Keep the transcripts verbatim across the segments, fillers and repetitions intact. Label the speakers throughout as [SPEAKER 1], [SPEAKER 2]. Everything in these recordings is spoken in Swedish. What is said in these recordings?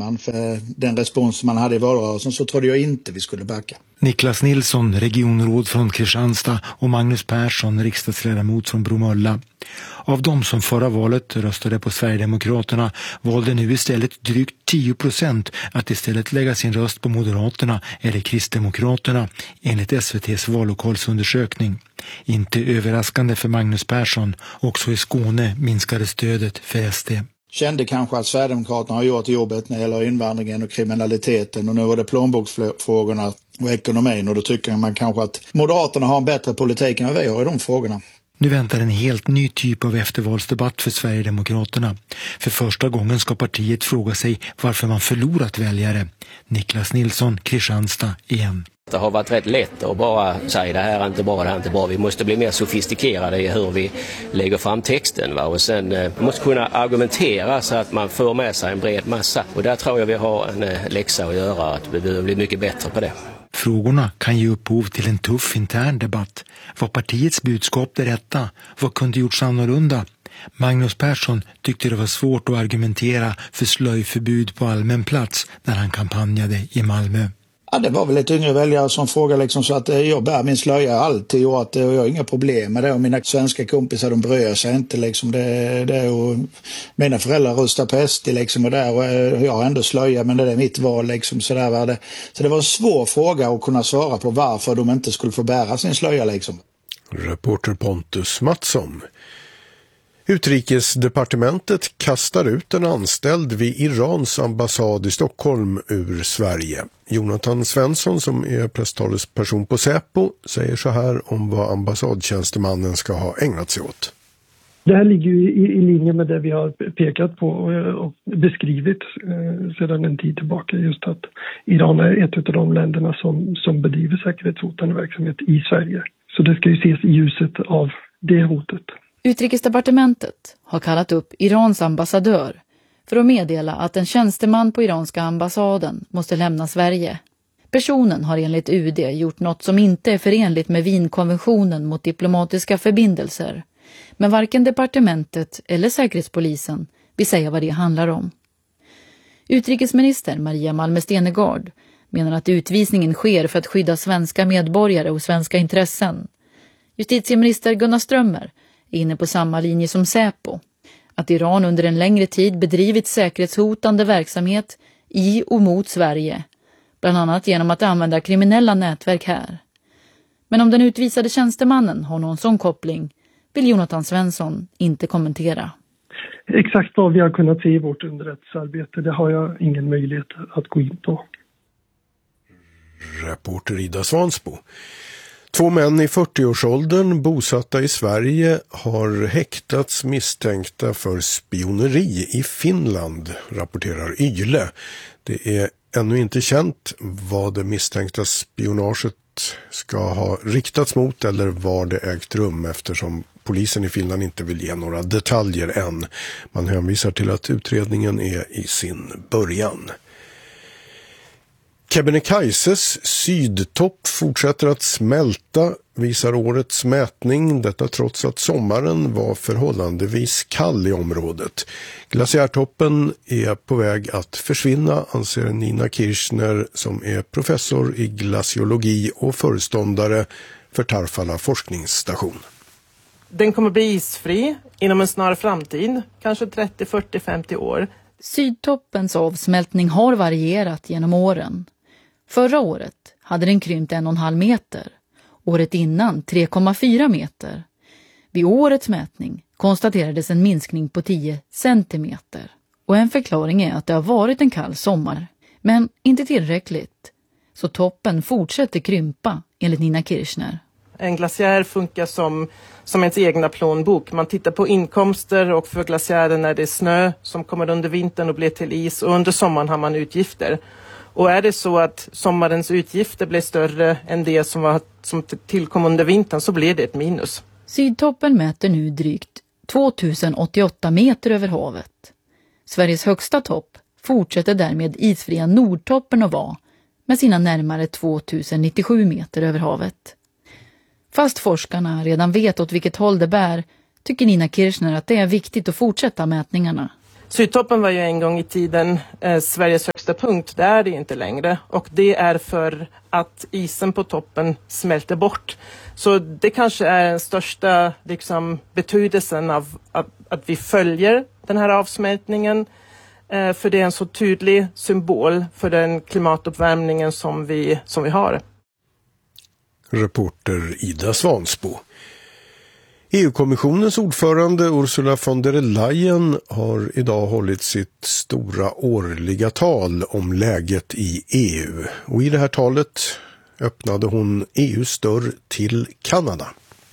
[SPEAKER 1] man för den respons man hade i valrörelsen så trodde jag inte vi skulle backa.
[SPEAKER 2] Niklas Nilsson, regionråd från Kristianstad, och Magnus Persson, riksdagsledamot från Bromölla. Av de som förra valet röstade på Sverigedemokraterna valde nu istället drygt tio procent att istället lägga sin röst på Moderaterna eller Kristdemokraterna enligt S V T:s vallokalsundersökning. Inte överraskande för Magnus Persson, också i Skåne minskade stödet för S D.
[SPEAKER 1] Kände kanske att Sverigedemokraterna har gjort jobbet när det gäller invandringen och kriminaliteten, och nu var det plånboksfrågorna och ekonomin, och då tycker man kanske att Moderaterna har en bättre politik än vi har i de frågorna.
[SPEAKER 2] Nu väntar en helt ny typ av eftervalsdebatt för Sverigedemokraterna. För första gången ska partiet fråga sig varför man förlorat väljare. Niklas Nilsson, Kristianstad igen.
[SPEAKER 3] Det har varit rätt lätt att bara säga det här är inte bra, det här är inte bra. Vi måste bli mer sofistikerade i hur vi lägger fram texten. Va? Och sen eh, vi måste kunna argumentera så att man får med sig en bred massa. Och där tror jag vi har en eh, läxa att göra, att vi behöver bli mycket bättre på det.
[SPEAKER 2] Frågorna kan ge upphov till en tuff intern debatt. Var partiets budskap det rätta? Vad kunde gjorts annorlunda? Magnus Persson tyckte det var svårt att argumentera för slöjförbud på allmän plats när han kampanjade i Malmö.
[SPEAKER 1] Ja, det var väl ett yngre väljare som frågade liksom så att jag bär min slöja alltid och att jag har inga problem med det, och mina svenska kompisar de bryr sig inte liksom det, det och mina föräldrar röstar på S D liksom och där, och jag har ändå slöja men det är mitt val liksom så där var det. Så det var en svår fråga att kunna svara på varför de inte skulle få bära sin slöja liksom.
[SPEAKER 4] Reporter Pontus Mattsson. Utrikesdepartementet kastar ut en anställd vid Irans ambassad i Stockholm ur Sverige. Jonathan Svensson, som är presstalesperson på Säpo, säger så här om vad ambassadtjänstemannen ska ha ägnat sig åt.
[SPEAKER 5] Det här ligger ju i, i linje med det vi har pekat på och, och beskrivit eh, sedan en tid tillbaka. Just att Iran är ett av de länderna som, som bedriver säkerhetshotande verksamhet i Sverige. Så det ska ju ses i ljuset av det hotet.
[SPEAKER 6] Utrikesdepartementet har kallat upp Irans ambassadör för att meddela att en tjänsteman på iranska ambassaden måste lämna Sverige. Personen har enligt U D gjort något som inte är förenligt med Wienkonventionen mot diplomatiska förbindelser. Men varken departementet eller säkerhetspolisen vill säga vad det handlar om. Utrikesminister Maria Malmö Stenergard menar att utvisningen sker för att skydda svenska medborgare och svenska intressen. Justitieminister Gunnar Strömmer är inne på samma linje som Säpo, att Iran under en längre tid bedrivit säkerhetshotande verksamhet i och mot Sverige, bland annat genom att använda kriminella nätverk här. Men om den utvisade tjänstemannen har någon sån koppling vill Jonathan Svensson inte kommentera.
[SPEAKER 5] Exakt vad vi har kunnat se i vårt underrättelsearbete, det har jag ingen möjlighet att gå in på.
[SPEAKER 4] Reporter Ida Svansbo. Två män i fyrtioårsåldern bosatta i Sverige har häktats misstänkta för spioneri i Finland, rapporterar Yle. Det är ännu inte känt vad det misstänkta spionaget ska ha riktats mot eller var det ägt rum, eftersom polisen i Finland inte vill ge några detaljer än. Man hänvisar till att utredningen är i sin början. Kebnekaises sydtopp fortsätter att smälta, visar årets mätning. Detta trots att sommaren var förhållandevis kall i området. Glaciärtoppen är på väg att försvinna, anser Nina Kirchner, som är professor i glaciologi och föreståndare för Tarfala forskningsstation.
[SPEAKER 7] Den kommer bli isfri inom en snar framtid, kanske trettio, fyrtio, femtio år.
[SPEAKER 6] Sydtoppens avsmältning har varierat genom åren. Förra året hade den krympt en och en halv meter. Året innan tre komma fyra meter. Vid årets mätning konstaterades en minskning på tio centimeter. Och en förklaring är att det har varit en kall sommar. Men inte tillräckligt. Så toppen fortsätter krympa, enligt Nina Kirchner.
[SPEAKER 7] En glaciär funkar som, som ens egna plånbok. Man tittar på inkomster, och för glaciären när det är snö som kommer under vintern och blir till is. Och under sommaren har man utgifter. Och är det så att sommarens utgifter blir större än det som, var, som tillkom under vintern, så blir det ett minus.
[SPEAKER 6] Sydtoppen mäter nu drygt tvåtusen åttioåtta meter över havet. Sveriges högsta topp fortsätter därmed isfria Nordtoppen att vara, med sina närmare tvåtusen nittiosju meter över havet. Fast forskarna redan vet åt vilket håll det bär, tycker Nina Kirchner att det är viktigt att fortsätta mätningarna.
[SPEAKER 7] Sydtoppen var ju en gång i tiden eh, Sveriges högsta punkt, det är det inte längre. Och det är för att isen på toppen smälter bort. Så det kanske är den största liksom, betydelsen av att, att vi följer den här avsmältningen. Eh, för det är en så tydlig symbol för den klimatuppvärmningen som vi, som vi har.
[SPEAKER 4] Reporter Ida Svansbo. E U-kommissionens ordförande Ursula von der Leyen har idag hållit sitt stora årliga tal om läget i E U. Och i det här talet öppnade hon E U:s dörr till Kanada.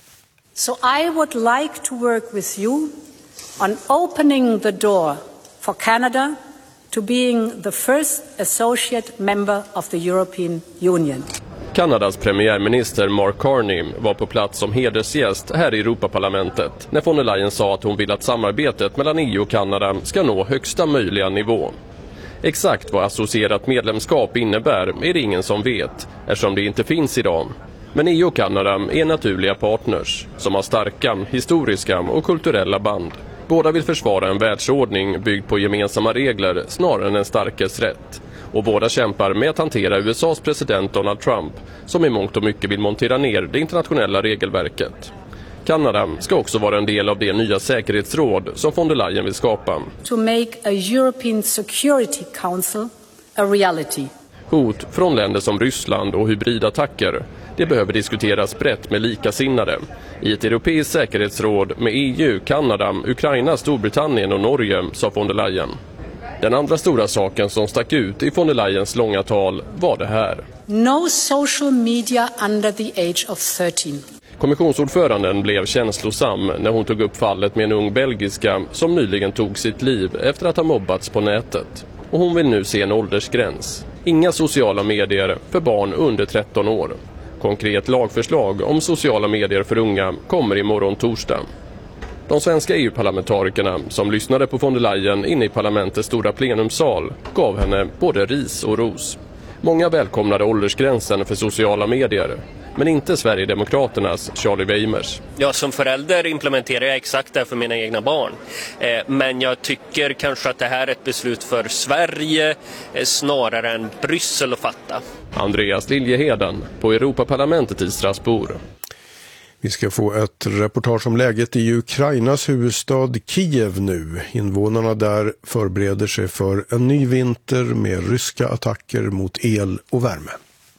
[SPEAKER 8] So I would like to work with you on opening the door for Canada to being the first associate member of the European Union.
[SPEAKER 9] Kanadas premiärminister Mark Carney var på plats som hedersgäst här i Europaparlamentet när von der Leyen sa att hon vill att samarbetet mellan E U och Kanada ska nå högsta möjliga nivå. Exakt vad associerat medlemskap innebär är det ingen som vet, eftersom det inte finns idag. Men E U och Kanada är naturliga partners som har starka historiska och kulturella band. Båda vill försvara en världsordning byggd på gemensamma regler snarare än en starkes rätt. Och båda kämpar med att hantera U S A:s president Donald Trump som i mångt och mycket vill montera ner det internationella regelverket. Kanada ska också vara en del av det nya säkerhetsråd som von der Leyen vill skapa.
[SPEAKER 8] To make a European Security Council a reality.
[SPEAKER 9] Hot från länder som Ryssland och hybridattacker, det behöver diskuteras brett med likasinnade. I ett europeiskt säkerhetsråd med E U, Kanada, Ukraina, Storbritannien och Norge, sa von der Leyen. Den andra stora saken som stack ut i von der Leyens långa tal var det här.
[SPEAKER 8] No social media under the age of thirteen.
[SPEAKER 9] Kommissionsordföranden blev känslosam när hon tog upp fallet med en ung belgiska som nyligen tog sitt liv efter att ha mobbats på nätet. Och hon vill nu se en åldersgräns. Inga sociala medier för barn under tretton år. Konkret lagförslag om sociala medier för unga kommer imorgon torsdag. De svenska E U-parlamentarikerna som lyssnade på von der Leyen inne i parlamentets stora plenumsal gav henne både ris och ros. Många välkomnade åldersgränsen för sociala medier, men inte Sverigedemokraternas Charlie Weimers.
[SPEAKER 3] Ja, som förälder implementerar jag exakt det för mina egna barn. Eh, men jag tycker kanske att det här är ett beslut för Sverige eh, snarare än Bryssel att fatta.
[SPEAKER 9] Andreas Liljeheden på Europaparlamentet i Strasbourg.
[SPEAKER 4] Vi ska få ett reportage om läget i Ukrainas huvudstad Kiev nu. Invånarna där förbereder sig för en ny vinter med ryska attacker mot el och värme.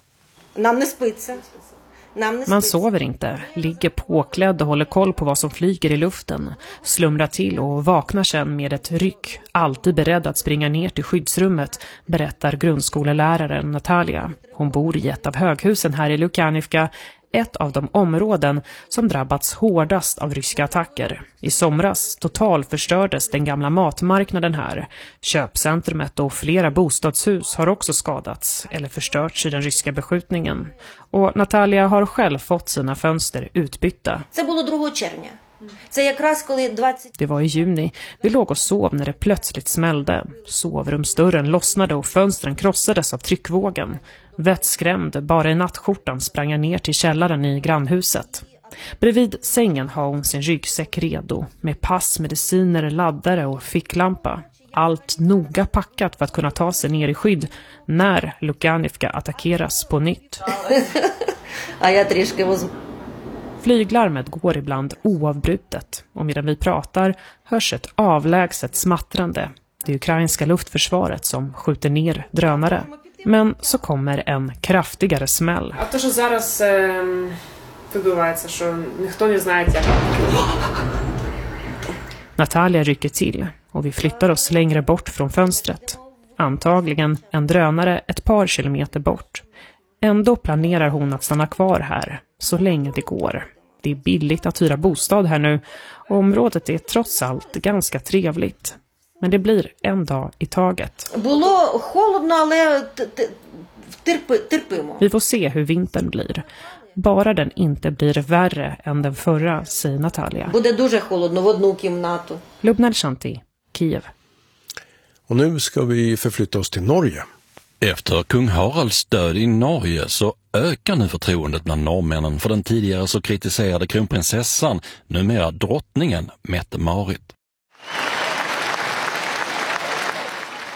[SPEAKER 10] Man sover inte, ligger påklädd och håller koll på vad som flyger i luften. Slumrar till och vaknar sen med ett ryck, alltid beredd att springa ner till skyddsrummet, berättar grundskoleläraren Natalia. Hon bor i ett av höghusen här i Lukanivka, ett av de områden som drabbats hårdast av ryska attacker. I somras totalförstördes den gamla matmarknaden här. Köpcentrumet och flera bostadshus har också skadats eller förstörts i den ryska beskjutningen. Och Natalia har själv fått sina fönster utbytta. Det var i juni. Vi låg och sov när det plötsligt smällde. Sovrumsdörren lossnade och fönstren krossades av tryckvågen. Vettskrämd, bara i nattskjortan sprang jag ner till källaren i grannhuset. Bredvid sängen har hon sin ryggsäck redo med pass, mediciner, laddare och ficklampa. Allt noga packat för att kunna ta sig ner i skydd när Lukanivka attackeras på nytt. Flyglarmet går ibland oavbrutet och medan vi pratar hörs ett avlägset smattrande. Det ukrainska luftförsvaret som skjuter ner drönare. Men så kommer en kraftigare smäll. Natalia rycker till och vi flyttar oss längre bort från fönstret. Antagligen en drönare ett par kilometer bort. Ändå planerar hon att stanna kvar här så länge det går. Det är billigt att hyra bostad här nu och området är trots allt ganska trevligt. Men det blir en dag i taget. Vi får se hur vintern blir. Bara den inte blir värre än den förra, säger Natalia. Lubnar Shanti, Kiev.
[SPEAKER 4] Och nu ska vi förflytta oss till Norge.
[SPEAKER 11] Efter kung Haralds död i Norge så ökar nu förtroendet bland norrmännen för den tidigare så kritiserade kronprinsessan, numera drottningen Mette-Marit.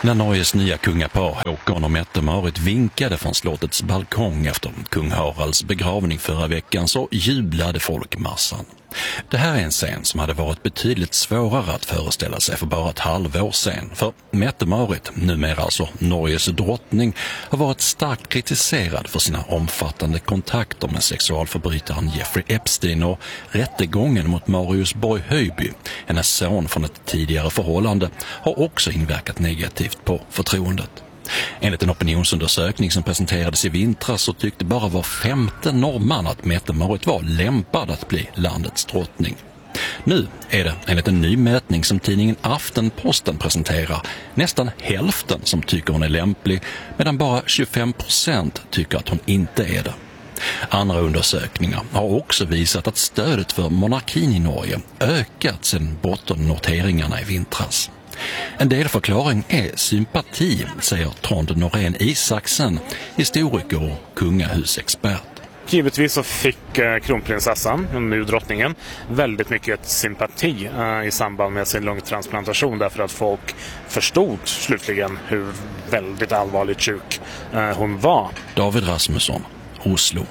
[SPEAKER 11] När Norges nya kungapar Håkon och Mette-Marit vinkade från slottets balkong efter kung Haralds begravning förra veckan så jublade folkmassan. Det här är en scen som hade varit betydligt svårare att föreställa sig för bara ett halvår sedan. För Mette-Marit, numera alltså Norges drottning, har varit starkt kritiserad för sina omfattande kontakter med sexualförbrytaren Jeffrey Epstein och rättegången mot Marius Borg Höjby, hennes son från ett tidigare förhållande, har också inverkat negativt på förtroendet. Enligt en opinionsundersökning som presenterades i vintras så tyckte bara var femte norrman att Mette-Marit var lämpad att bli landets drottning. Nu är det enligt en ny mätning som tidningen Aftenposten presenterar nästan hälften som tycker hon är lämplig, medan bara tjugofem procent tycker att hon inte är det. Andra undersökningar har också visat att stödet för monarkin i Norge ökat sedan bottennoteringarna i vintras. En delförklaring är sympati, säger Trond Norén Isaksen, historiker och kungahusexpert.
[SPEAKER 12] Givetvis så fick eh, kronprinsessan, nu drottningen, väldigt mycket sympati eh, i samband med sin lungtransplantation, därför att folk förstod slutligen hur väldigt allvarligt sjuk eh, hon var.
[SPEAKER 11] David Rasmusson, Oslo.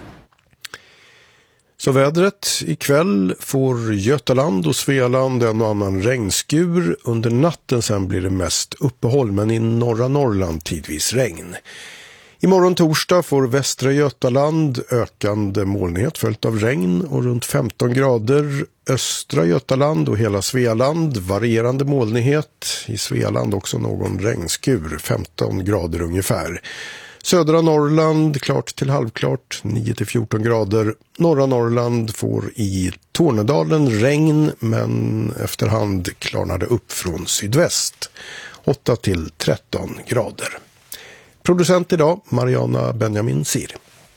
[SPEAKER 4] Så vädret ikväll får Götaland och Svealand en och annan regnskur. Under natten sen blir det mest uppehåll, men i norra Norrland tidvis regn. Imorgon torsdag får västra Götaland ökande molnighet följt av regn och runt femton grader. Östra Götaland och hela Svealand varierande molnighet. I Svealand också någon regnskur, femton grader ungefär. Södra Norrland klart till halvklart, nio till fjorton grader. Norra Norrland får i Tornedalen regn, men efterhand klarnar det upp från sydväst. åtta till tretton grader. Producent idag, Mariana Benjamin Sir.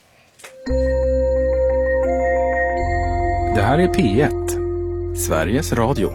[SPEAKER 13] Det här är P ett, Sveriges Radio.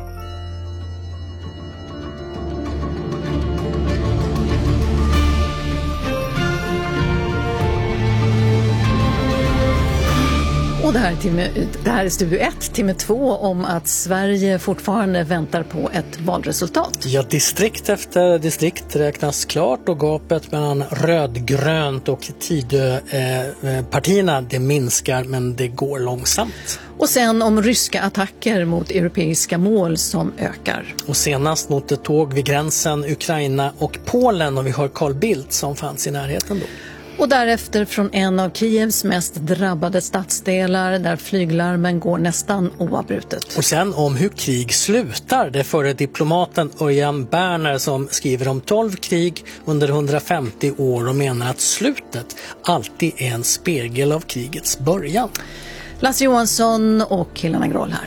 [SPEAKER 6] Och det här, är timme, det här är Studio ett, timme två, om att Sverige fortfarande väntar på ett valresultat.
[SPEAKER 14] Ja, distrikt efter distrikt räknas klart och gapet mellan rödgrönt och Tidöpartierna, det minskar, men det går långsamt.
[SPEAKER 6] Och sen om ryska attacker mot europeiska mål som ökar.
[SPEAKER 14] Och senast mot ett tåg vid gränsen Ukraina och Polen, och vi har Carl Bildt som fanns i närheten då.
[SPEAKER 6] Och därefter från en av Kievs mest drabbade stadsdelar där flyglarmen går nästan oavbrutet.
[SPEAKER 14] Och sen om hur krig slutar. Det är före diplomaten Örjan Berner som skriver om tolv krig under hundrafemtio år och menar att slutet alltid är en spegel av krigets början.
[SPEAKER 6] Lasse Johansson och Helena Groll här.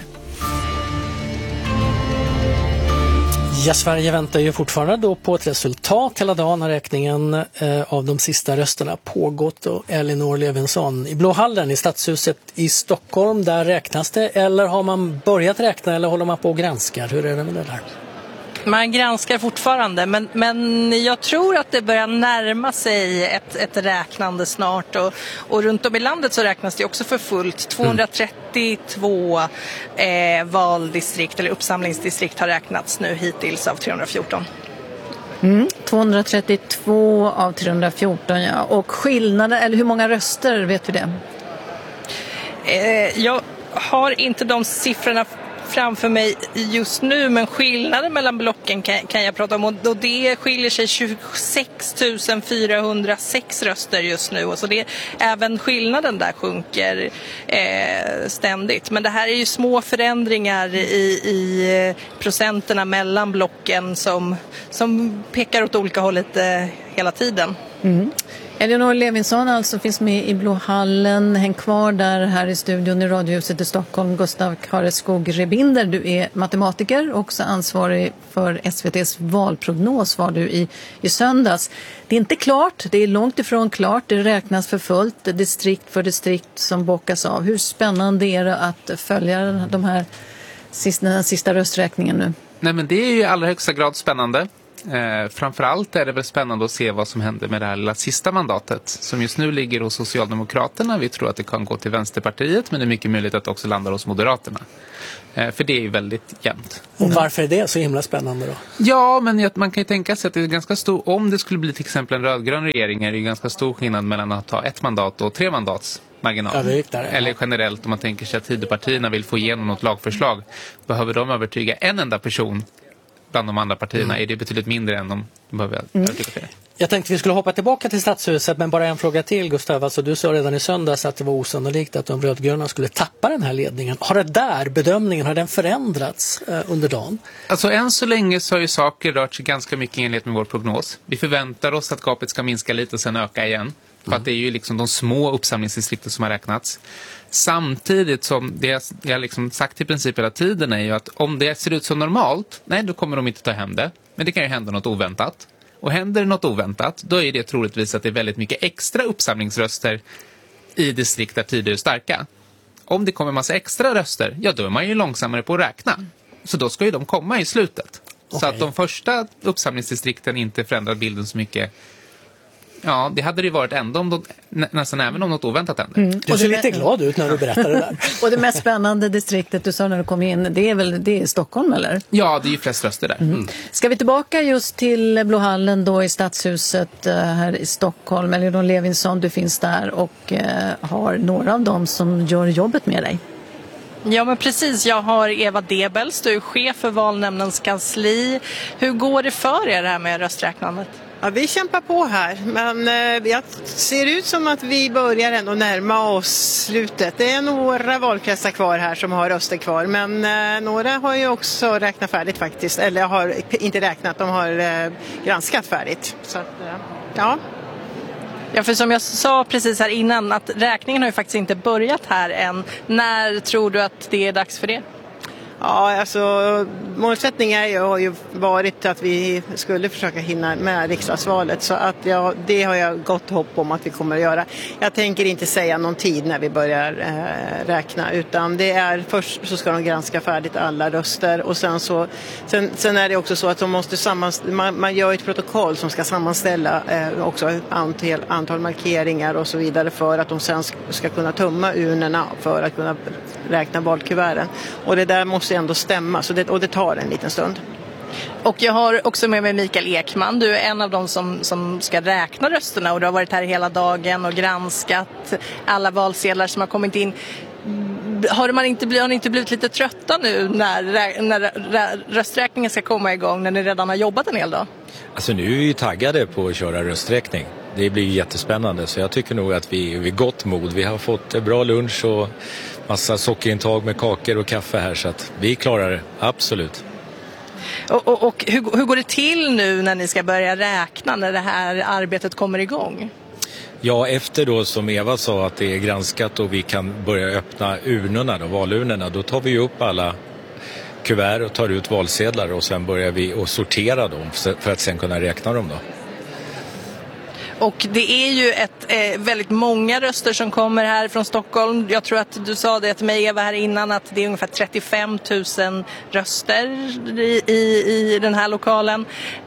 [SPEAKER 14] Ja, Sverige väntar ju fortfarande då på ett resultat. Hela dagen har räkningen eh, av de sista rösterna pågått, och Elinor Levinson i Blåhallen i Stadshuset i Stockholm, där räknas det, eller har man börjat räkna eller håller man på och granskar? Hur är det med det där?
[SPEAKER 15] Man granskar fortfarande, men, men jag tror att det börjar närma sig ett, ett räknande snart. Och, och runt om i landet så räknas det också för fullt. tvåhundratrettiotvå eh, valdistrikt eller uppsamlingsdistrikt har räknats nu hittills av trehundrafjorton.
[SPEAKER 6] Mm, tvåhundratrettiotvå av trehundrafjorton, ja. Och skillnaden, eller hur många röster, vet vi det?
[SPEAKER 15] Eh, jag har inte de siffrorna framför mig just nu, men skillnaden mellan blocken kan, kan jag prata om, och det skiljer sig tjugosex tusen fyrahundrasex röster just nu, och så det, även skillnaden där sjunker eh, ständigt, men det här är ju små förändringar i, i procenterna mellan blocken som, som pekar åt olika håll lite hela tiden.
[SPEAKER 6] Mm. Elinor Levinson alltså finns med i Blåhallen. Häng kvar där här i studion i Radiohuset i Stockholm. Gustav Kareskog Rebinder, du är matematiker och också ansvarig för S V T:s valprognos var du i, i söndags. Det är inte klart, det är långt ifrån klart. Det räknas för fullt, distrikt för distrikt som bockas av. Hur spännande är det att följa de här, den sista rösträkningen nu?
[SPEAKER 16] Nej, men det är ju i allra högsta grad spännande. Eh, framförallt är det väl spännande att se vad som händer med det här lilla sista mandatet som just nu ligger hos Socialdemokraterna. Vi tror att det kan gå till Vänsterpartiet, men det är mycket möjligt att det också landar hos Moderaterna. Eh, för det är ju väldigt jämnt.
[SPEAKER 14] Och varför är det så himla spännande då?
[SPEAKER 16] Ja, men man kan ju tänka sig att det är ganska stor, om det skulle bli till exempel en rödgrön regering, är det ju ganska stor skillnad mellan att ha ett mandat och tre mandats marginal.
[SPEAKER 14] Ja, det gick där, ja.
[SPEAKER 16] Eller generellt om man tänker sig att Tidöpartierna vill få igenom något lagförslag, behöver de övertyga en enda person bland de andra partierna, mm. är det betydligt mindre än de behöver mm. övertyga fler.
[SPEAKER 14] Jag tänkte vi skulle hoppa tillbaka till Stadshuset, men bara en fråga till, Gustav. Alltså, du sa redan i söndags att det var osannolikt att de rödgröna skulle tappa den här ledningen. Har det där bedömningen, har den förändrats eh, under dagen?
[SPEAKER 16] Alltså än så länge så har ju saker rört sig ganska mycket i enlighet med vår prognos. Vi förväntar oss att gapet ska minska lite och sen öka igen. För mm. att det är ju liksom de små uppsamlingsdistrikten som har räknats. Samtidigt som det jag har liksom sagt i princip hela tiden är ju att om det ser ut som normalt, nej då kommer de inte ta hem det. Men det kan ju hända något oväntat. Och händer det något oväntat, då är det troligtvis att det är väldigt mycket extra uppsamlingsröster i distrikt där tider är starka. Om det kommer en massa extra röster, ja då är man ju långsammare på att räkna. Så då ska ju de komma i slutet. Okay. Så att de första uppsamlingsdistrikten inte förändrar bilden så mycket. Ja, det hade det ju varit ändå om de, nä, nästan även om något oväntat händer.
[SPEAKER 14] Mm. Du ser lite glad ut när du berättar det där.
[SPEAKER 17] Och det mest spännande distriktet du sa när du kom in, det är väl det är Stockholm, eller?
[SPEAKER 16] Ja, det är ju flest röster där.
[SPEAKER 17] Mm. Mm. Ska vi tillbaka just till Blåhallen då i Stadshuset här i Stockholm. Elinor Levinson, du finns där och eh, har några av dem som gör jobbet med dig.
[SPEAKER 15] Ja, men precis. Jag har Eva Debels, du är chef för valnämndens kansli. Hur går det för er det här med rösträknandet?
[SPEAKER 18] Ja, vi kämpar på här, men eh, jag ser ut som att vi börjar ändå närma oss slutet. Det är några valkretsar kvar här som har röster kvar, men eh, några har ju också räknat färdigt faktiskt. Eller har inte räknat, de har eh, granskat färdigt. Så att, eh, ja.
[SPEAKER 15] Ja, för som jag sa precis här innan, att räkningen har ju faktiskt inte börjat här än. När tror du att det är dags för det?
[SPEAKER 18] Ja, alltså målsättningen har ju varit att vi skulle försöka hinna med riksdagsvalet, så att ja, det har jag gott hopp om att vi kommer att göra. Jag tänker inte säga någon tid när vi börjar eh, räkna, utan det är först så ska de granska färdigt alla röster och sen så sen, sen är det också så att de måste sammanställa, man, man gör ett protokoll som ska sammanställa eh, också antal, antal markeringar och så vidare för att de sen ska kunna tömma urnorna för att kunna räkna valkuverten. Och det där måste ändå stämma, så det, och det tar en liten stund.
[SPEAKER 15] Och jag har också med mig Mikael Ekman. Du är en av dem som, som ska räkna rösterna och du har varit här hela dagen och granskat alla valsedlar som har kommit in. Har, man inte, har ni inte blivit lite trötta nu när, när rösträkningen ska komma igång, när ni redan har jobbat en hel dag?
[SPEAKER 19] Alltså nu är vi taggade på att köra rösträkning. Det blir jättespännande, så jag tycker nog att vi är vid gott mod. Vi har fått bra lunch och massa sockerintag med kakor och kaffe här, så att vi klarar det, absolut.
[SPEAKER 15] Och, och, och hur, hur går det till nu när ni ska börja räkna, när det här arbetet kommer igång?
[SPEAKER 19] Ja, efter då som Eva sa att det är granskat och vi kan börja öppna urnorna, då, valurnorna, då tar vi upp alla kuvert och tar ut valsedlar och sen börjar vi att sortera dem för att sen kunna räkna dem då.
[SPEAKER 15] Och det är ju ett, eh, väldigt många röster som kommer här från Stockholm. Jag tror att du sa det till mig, Eva, här innan, att det är ungefär trettiofem tusen röster i, i, i den här lokalen.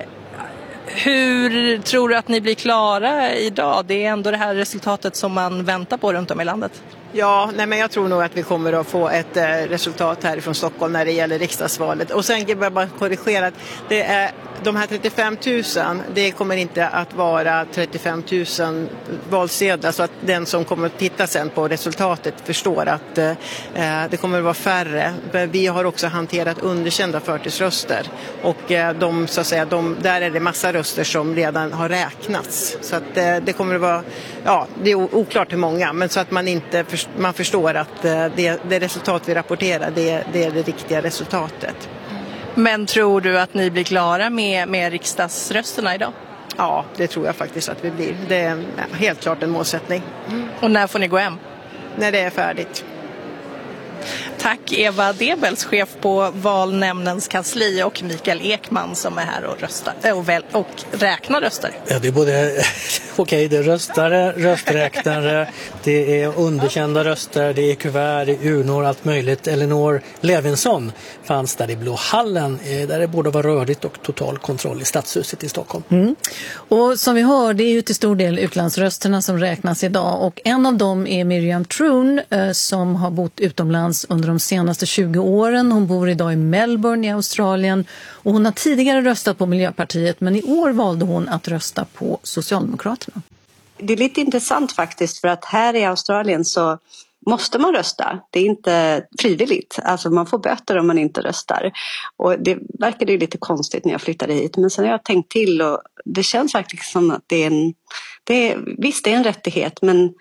[SPEAKER 15] Hur tror du att ni blir klara idag? Det är ändå det här resultatet som man väntar på runt om i landet.
[SPEAKER 18] Ja, nej, men jag tror nog att vi kommer att få ett eh, resultat här från Stockholm när det gäller riksdagsvalet. Och sen kan jag bara korrigera att det är, de här trettiofem tusen, det kommer inte att vara trettiofem tusen valsedlar, så att den som kommer att titta sen på resultatet förstår att eh, det kommer att vara färre. Vi har också hanterat underkända förtidsröster och eh, de, så att säga, de, där är det massa röster som redan har räknats. Så att eh, det kommer att vara, ja, det är oklart hur många, men så att man inte man förstår att det, det resultat vi rapporterar, det, det är det riktiga resultatet.
[SPEAKER 15] Men tror du att ni blir klara med, med riksdagsrösterna idag?
[SPEAKER 18] Ja, det tror jag faktiskt att vi blir. Det är helt klart en målsättning.
[SPEAKER 15] Och när får ni gå hem?
[SPEAKER 18] När det är färdigt.
[SPEAKER 15] Tack tack Eva Debels, chef på valnämndens kansli, och Mikael Ekman som är här och röstar och, väl, och räknar röster.
[SPEAKER 14] Ja, det är både okej, okay, det är röstare, rösträknare, det är underkända röster, det är kuvert, det är urnor, allt möjligt. Elinor Levinson fanns där i Blå hallen, där det både var rörligt och total kontroll i Stadshuset i Stockholm.
[SPEAKER 17] Mm. Och som vi hör, det är ju till stor del utlandsrösterna som räknas idag, och en av dem är Miriam Troon eh, som har bott utomlands under de senaste tjugo åren. Hon bor idag i Melbourne i Australien, och hon har tidigare röstat på Miljöpartiet, men i år valde hon att rösta på Socialdemokraterna.
[SPEAKER 20] Det är lite intressant faktiskt, för att här i Australien så måste man rösta. Det är inte frivilligt. Alltså man får böter om man inte röstar. Och det verkade ju lite konstigt när jag flyttade hit. Men sen har jag tänkt till, och det känns faktiskt som att det är en... Det är, visst, det är en rättighet, men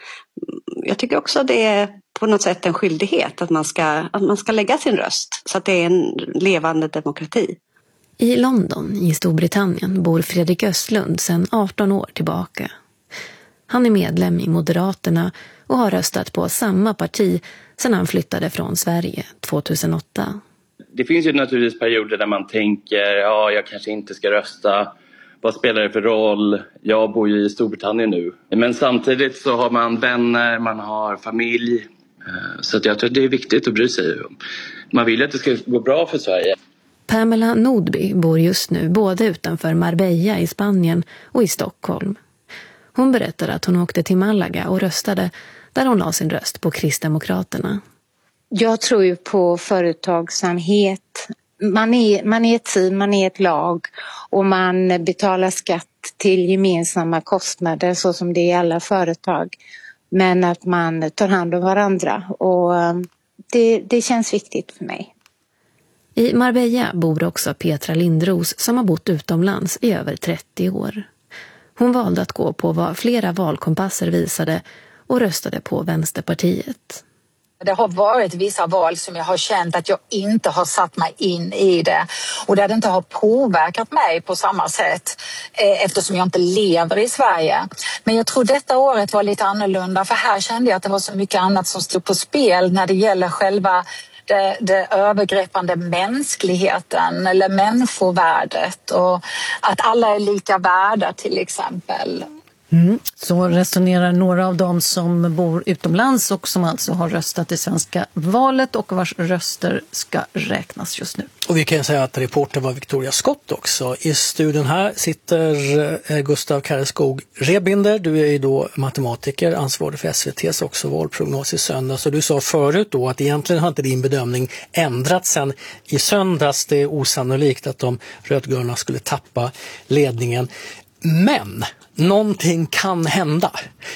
[SPEAKER 20] jag tycker också att det är på något sätt en skyldighet att man ska, att man ska lägga sin röst. Så att det är en levande demokrati.
[SPEAKER 21] I London i Storbritannien bor Fredrik Östlund sedan arton år tillbaka. Han är medlem i Moderaterna och har röstat på samma parti sedan han flyttade från Sverige tjugohundraåtta.
[SPEAKER 22] Det finns ju naturligtvis perioder där man tänker, ja, jag kanske inte ska rösta. Vad spelar det för roll? Jag bor ju i Storbritannien nu. Men samtidigt så har man vänner, man har familj. Så att jag tror att det är viktigt att bry sig om. Man vill att det ska gå bra för Sverige.
[SPEAKER 21] Pamela Nordby bor just nu både utanför Marbella i Spanien och i Stockholm. Hon berättar att hon åkte till Malaga och röstade, där hon la sin röst på Kristdemokraterna.
[SPEAKER 23] Jag tror ju på företagsamhet. Man är, man är ett team, man är ett lag, och man betalar skatt till gemensamma kostnader så som det är i alla företag. Men att man tar hand om varandra, och det, det känns viktigt för mig.
[SPEAKER 21] I Marbella bor också Petra Lindros som har bott utomlands i över trettio år. Hon valde att gå på vad flera valkompasser visade och röstade på Vänsterpartiet.
[SPEAKER 24] Det har varit vissa val som jag har känt att jag inte har satt mig in i det, och där det inte har påverkat mig på samma sätt eh, eftersom jag inte lever i Sverige. Men jag tror detta året var lite annorlunda, för här kände jag att det var så mycket annat som stod på spel när det gäller själva det, det övergreppande mänskligheten eller människovärdet, och att alla är lika värda till exempel.
[SPEAKER 17] Mm. Så resonerar några av dem som bor utomlands och som alltså har röstat i svenska valet och vars röster ska räknas just nu.
[SPEAKER 14] Och vi kan säga att reporter var Victoria Scott också. I studion här sitter Gustav Karreskog Rebinder. Du är ju då matematiker, ansvarig för S V T:s också valprognos i söndags. Så du sa förut då att egentligen har inte din bedömning ändrats sen i söndags. Det är osannolikt att de rödgröna skulle tappa ledningen. Men någonting kan hända.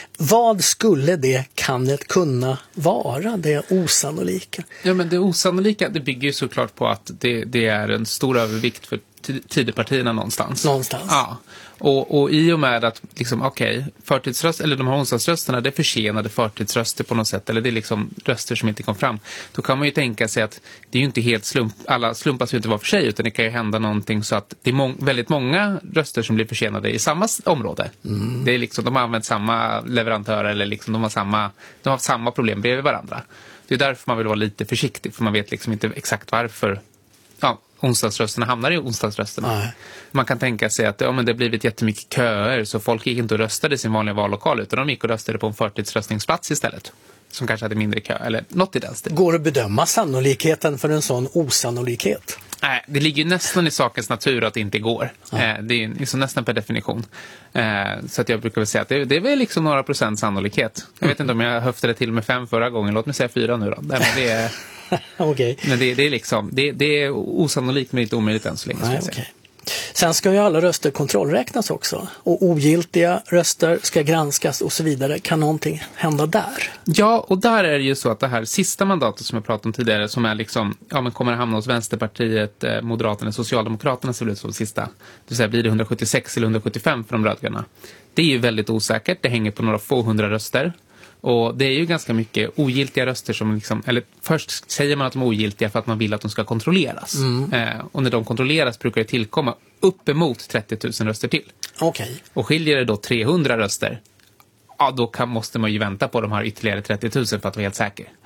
[SPEAKER 14] Vad skulle det, kan det kunna vara, det osannolika?
[SPEAKER 16] Ja, men det osannolika, det bygger ju såklart på att det, det är en stor övervikt för Tidöpartierna någonstans.
[SPEAKER 14] Någonstans.
[SPEAKER 16] Ja. Och, och i och med att liksom, okej, okay, förtidsröst eller de här onsdagsrösterna, det är försenade förtidsröster på något sätt, eller det är liksom röster som inte kom fram. Då kan man ju tänka sig att det är ju inte helt slump, alla slumpas ju inte var för sig, utan det kan ju hända någonting så att det är må- väldigt många röster som blir försenade i samma område. Mm. Det är liksom, de har använt samma leverantör, eller liksom de har samma, de har samma problem bredvid varandra. Det är därför man vill vara lite försiktig, för man vet liksom inte exakt varför ja, onsdagsrösterna hamnar i onsdagsrösterna. Nej. Man kan tänka sig att ja, men det har blivit jättemycket köer, så folk gick inte och röstade i sin vanliga vallokal, utan de gick och röstade på en förtidsröstningsplats istället, som kanske hade mindre kö, eller något i den stilen.
[SPEAKER 14] Går det att bedöma sannolikheten för en sån osannolikhet?
[SPEAKER 16] Nej, det ligger nästan i sakens natur att det inte går. Ja. Eh, det är så nästan per definition. Eh, så att jag brukar väl säga att det, det är väl liksom några procent sannolikhet. Jag vet inte om jag höftade till med fem förra gången. Låt mig säga fyra nu då. Nej, men det är,
[SPEAKER 14] okay.
[SPEAKER 16] men det, det är liksom det, det är osannolikt men inte omöjligt än så länge.
[SPEAKER 14] Nej, okay. Sen ska ju alla röster kontrollräknas också, och ogiltiga röster ska granskas och så vidare. Kan någonting hända där?
[SPEAKER 16] Ja, och där är det ju så att det här sista mandatet som jag pratade om tidigare, som är liksom, ja men kommer att hamna hos Vänsterpartiet, eh, Moderaterna, Socialdemokraterna, så blir det så sista. Det vill säga, blir det hundrasjuttiosex eller hundrasjuttiofem för de rödgröna? Det är ju väldigt osäkert, det hänger på några få hundra röster. Och det är ju ganska mycket ogiltiga röster som liksom, eller först säger man att de är ogiltiga för att man vill att de ska kontrolleras. Mm. Eh, och när de kontrolleras brukar det tillkomma uppemot trettio tusen röster till.
[SPEAKER 14] Okej. Okay.
[SPEAKER 16] Och skiljer det då trehundra röster, ja då kan, måste man ju vänta på de här ytterligare trettio tusen för att vara helt säker.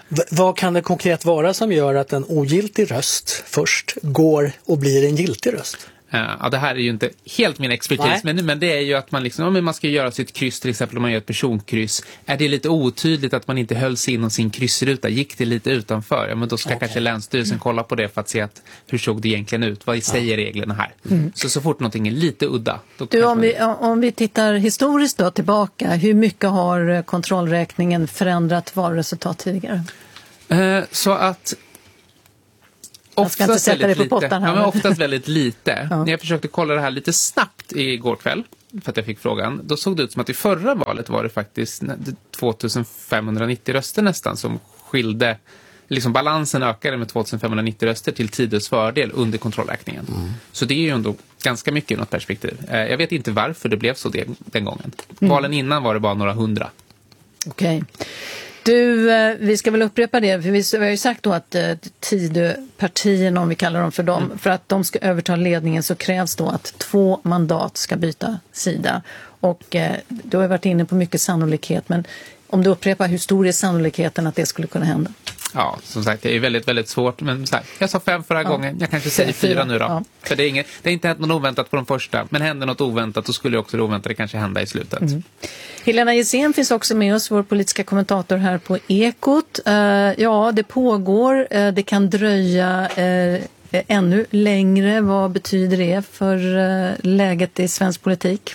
[SPEAKER 14] V- vad kan det konkret vara som gör att en ogiltig röst först går och blir en giltig röst?
[SPEAKER 16] Ja, det här är ju inte helt min expertis, men, men det är ju att man liksom, ja, men man ska göra sitt kryss, till exempel om man gör ett personkryss. Är det lite otydligt att man inte höll sig inom sin kryssruta, gick det lite utanför, ja, men då ska okay. kanske Länsstyrelsen kolla på det för att se att, hur såg det egentligen ut, vad säger ja. reglerna här. Mm. Så så fort någonting är lite udda. Då
[SPEAKER 17] du, om, vi, om vi tittar historiskt då tillbaka, hur mycket har kontrollräkningen förändrat valresultat tidigare?
[SPEAKER 16] Eh, så att
[SPEAKER 17] Jag ska inte sätta det på pottan här.
[SPEAKER 16] Ja, men oftast väldigt lite.
[SPEAKER 17] Ja.
[SPEAKER 16] När jag försökte kolla det här lite snabbt igår kväll, för att jag fick frågan, då såg det ut som att i förra valet var det faktiskt tvåtusenfemhundranittio röster nästan som skilde, liksom balansen ökade med tvåtusenfemhundranittio röster till Tidös fördel under kontrollräkningen. Mm. Så det är ju ändå ganska mycket i något perspektiv. Jag vet inte varför det blev så det, den gången. Mm. Valen innan var det bara några hundra.
[SPEAKER 17] Okej. Okay. Du, vi ska väl upprepa det, för vi har ju sagt då att Tidöpartierna, om vi kallar dem för dem, mm. för att de ska överta ledningen så krävs då att två mandat ska byta sida. Och eh, du har varit inne på mycket sannolikhet, men om du upprepar, hur stor är sannolikheten att det skulle kunna hända?
[SPEAKER 16] Ja, som sagt, det är väldigt, väldigt svårt. Men så här, jag sa fem förra ja. gången, jag kanske säger fyra, fyra nu då. Ja. För det är, inget, det är inte hänt något oväntat på de första, men händer något oväntat så skulle också det oväntade kanske hända i slutet. Mm.
[SPEAKER 17] Helena Gissén finns också med oss, vår politiska kommentator här på Ekot. Uh, ja, det pågår, uh, det kan dröja uh, ännu längre. Vad betyder det för uh, läget i svensk politik?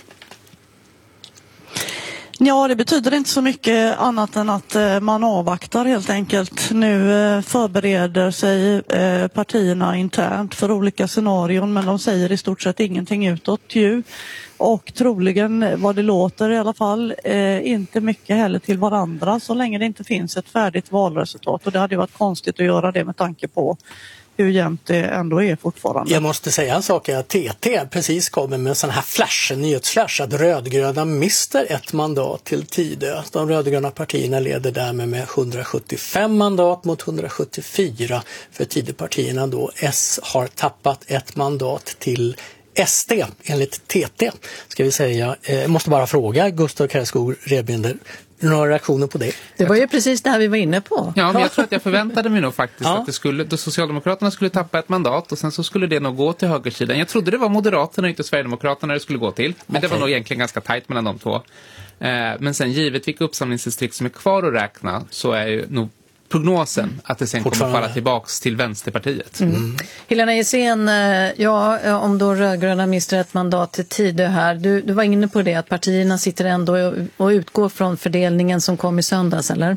[SPEAKER 1] Ja, det betyder inte så mycket annat än att eh, man avvaktar helt enkelt. Nu eh, förbereder sig eh, partierna internt för olika scenarion, men de säger i stort sett ingenting utåt ju. Och troligen, vad det låter i alla fall, eh, inte mycket heller till varandra så länge det inte finns ett färdigt valresultat. Och det hade varit konstigt att göra det med tanke på hur jämnt det ändå är fortfarande.
[SPEAKER 14] Jag måste säga en sak, att T T precis kommer med en sån här flash, en nyhetsflash, att rödgröna mister ett mandat till Tidö. De rödgröna partierna leder därmed med hundrasjuttiofem mandat mot hundrasjuttiofyra för Tidöpartierna då. S har tappat ett mandat till S D enligt T T, ska vi säga. Jag måste bara fråga Gustav Kärrskog Rebinder, några reaktioner på det?
[SPEAKER 17] Det var ju precis det här vi var inne på.
[SPEAKER 16] Ja, men jag tror att jag förväntade mig nog faktiskt ja. att det skulle, då Socialdemokraterna skulle tappa ett mandat och sen så skulle det nog gå till högersidan. Jag trodde det var Moderaterna och inte Sverigedemokraterna det skulle gå till. Men okay. det var nog egentligen ganska tajt mellan de två. Eh, men sen givet vilka uppsamlingsdistrikt som är kvar att räkna så är ju nog prognosen att det sen kommer falla tillbaks till Vänsterpartiet. Mm.
[SPEAKER 17] Mm. Helena Gissén, ja, om då rödgröna mister ett mandat till Tidö här. Du, du var inne på det att partierna sitter ändå och, och utgår från fördelningen som kom i söndags, eller?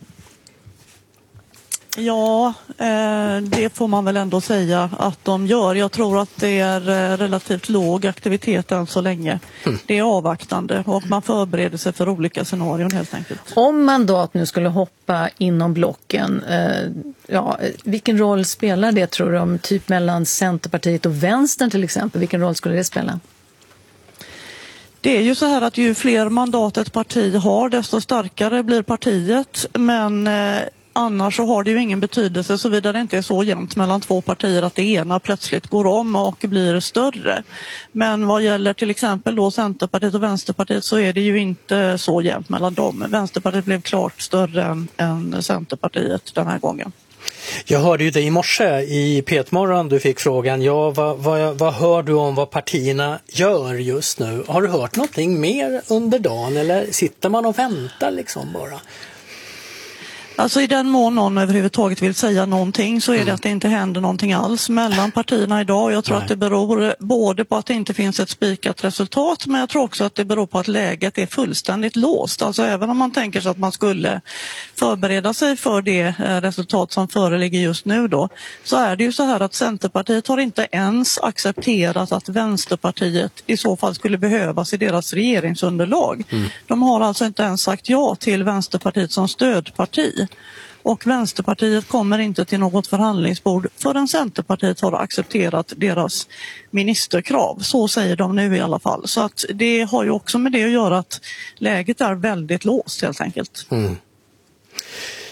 [SPEAKER 1] Ja, eh, det får man väl ändå säga att de gör. Jag tror att det är eh, relativt låg aktivitet än så länge. Mm. Det är avvaktande och man förbereder sig för olika scenarion helt enkelt.
[SPEAKER 17] Om mandat nu skulle hoppa inom blocken, eh, ja, vilken roll spelar det tror du om typ mellan Centerpartiet och Vänstern till exempel? Vilken roll skulle det spela?
[SPEAKER 1] Det är ju så här att ju fler mandat ett parti har desto starkare blir partiet, men eh, annars så har det ju ingen betydelse såvida det inte är så jämnt mellan två partier att det ena plötsligt går om och blir större. Men vad gäller till exempel då Centerpartiet och Vänsterpartiet så är det ju inte så jämnt mellan dem. Vänsterpartiet blev klart större än, än Centerpartiet den här gången.
[SPEAKER 14] Jag hörde ju dig i morse i P ett-morgon, du fick frågan, ja, vad, vad, vad hör du om vad partierna gör just nu? Har du hört någonting mer under dagen eller sitter man och väntar liksom bara?
[SPEAKER 1] Alltså i den mån någon överhuvudtaget vill säga någonting så är det mm. att det inte händer någonting alls mellan partierna idag. Jag tror Nej. att det beror både på att det inte finns ett spikat resultat, men jag tror också att det beror på att läget är fullständigt låst. Alltså även om man tänker sig att man skulle förbereda sig för det resultat som föreligger just nu då, så är det ju så här att Centerpartiet har inte ens accepterat att Vänsterpartiet i så fall skulle behövas i deras regeringsunderlag. Mm. De har alltså inte ens sagt ja till Vänsterpartiet som stödparti. Och Vänsterpartiet kommer inte till något förhandlingsbord förrän Centerpartiet har accepterat deras ministerkrav. Så säger de nu i alla fall. Så att det har ju också med det att göra att läget är väldigt låst helt enkelt.
[SPEAKER 14] Mm.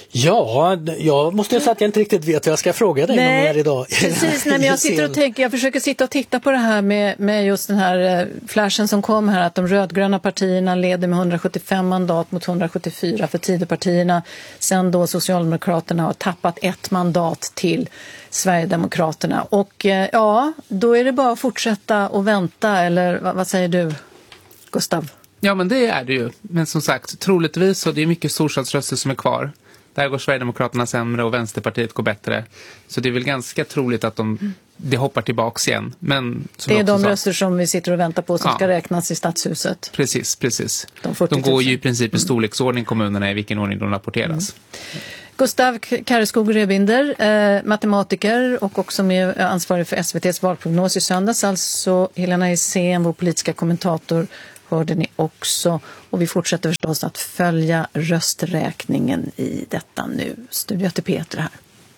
[SPEAKER 14] Ja, jag måste ju säga att jag inte riktigt vet vad jag ska fråga dig
[SPEAKER 17] nej,
[SPEAKER 14] mer idag.
[SPEAKER 17] Precis, nej, men jag sitter och tänker, jag försöker sitta och titta på det här med, med just den här flashen som kom här, att de rödgröna partierna leder med hundrasjuttiofem mandat mot hundrasjuttiofyra för Tidöpartierna. Sen då Socialdemokraterna har tappat ett mandat till Sverigedemokraterna. Och ja, då är det bara att fortsätta och vänta, eller vad, vad säger du, Gustav?
[SPEAKER 16] Ja, men det är det ju. Men som sagt, troligtvis så det är mycket storstadsröster som är kvar. Där går Sverigedemokraterna sämre och Vänsterpartiet går bättre. Så det är väl ganska troligt att de, det hoppar tillbaks igen. Men
[SPEAKER 17] det är de
[SPEAKER 16] sa,
[SPEAKER 17] röster som vi sitter och väntar på som
[SPEAKER 16] ja.
[SPEAKER 17] ska räknas i stadshuset.
[SPEAKER 16] Precis, precis.
[SPEAKER 17] De,
[SPEAKER 16] de går ju i princip i storleksordning kommunerna i vilken ordning de rapporteras.
[SPEAKER 17] Mm. Gustav Karreskog-Rebinder, eh, matematiker och också med ansvarig för S V T:s valprognos i söndags. Alltså Helena Hisén, vår politiska kommentator, hörde ni också. Och vi fortsätter förstås att följa rösträkningen i detta nu. Studio till Peter här.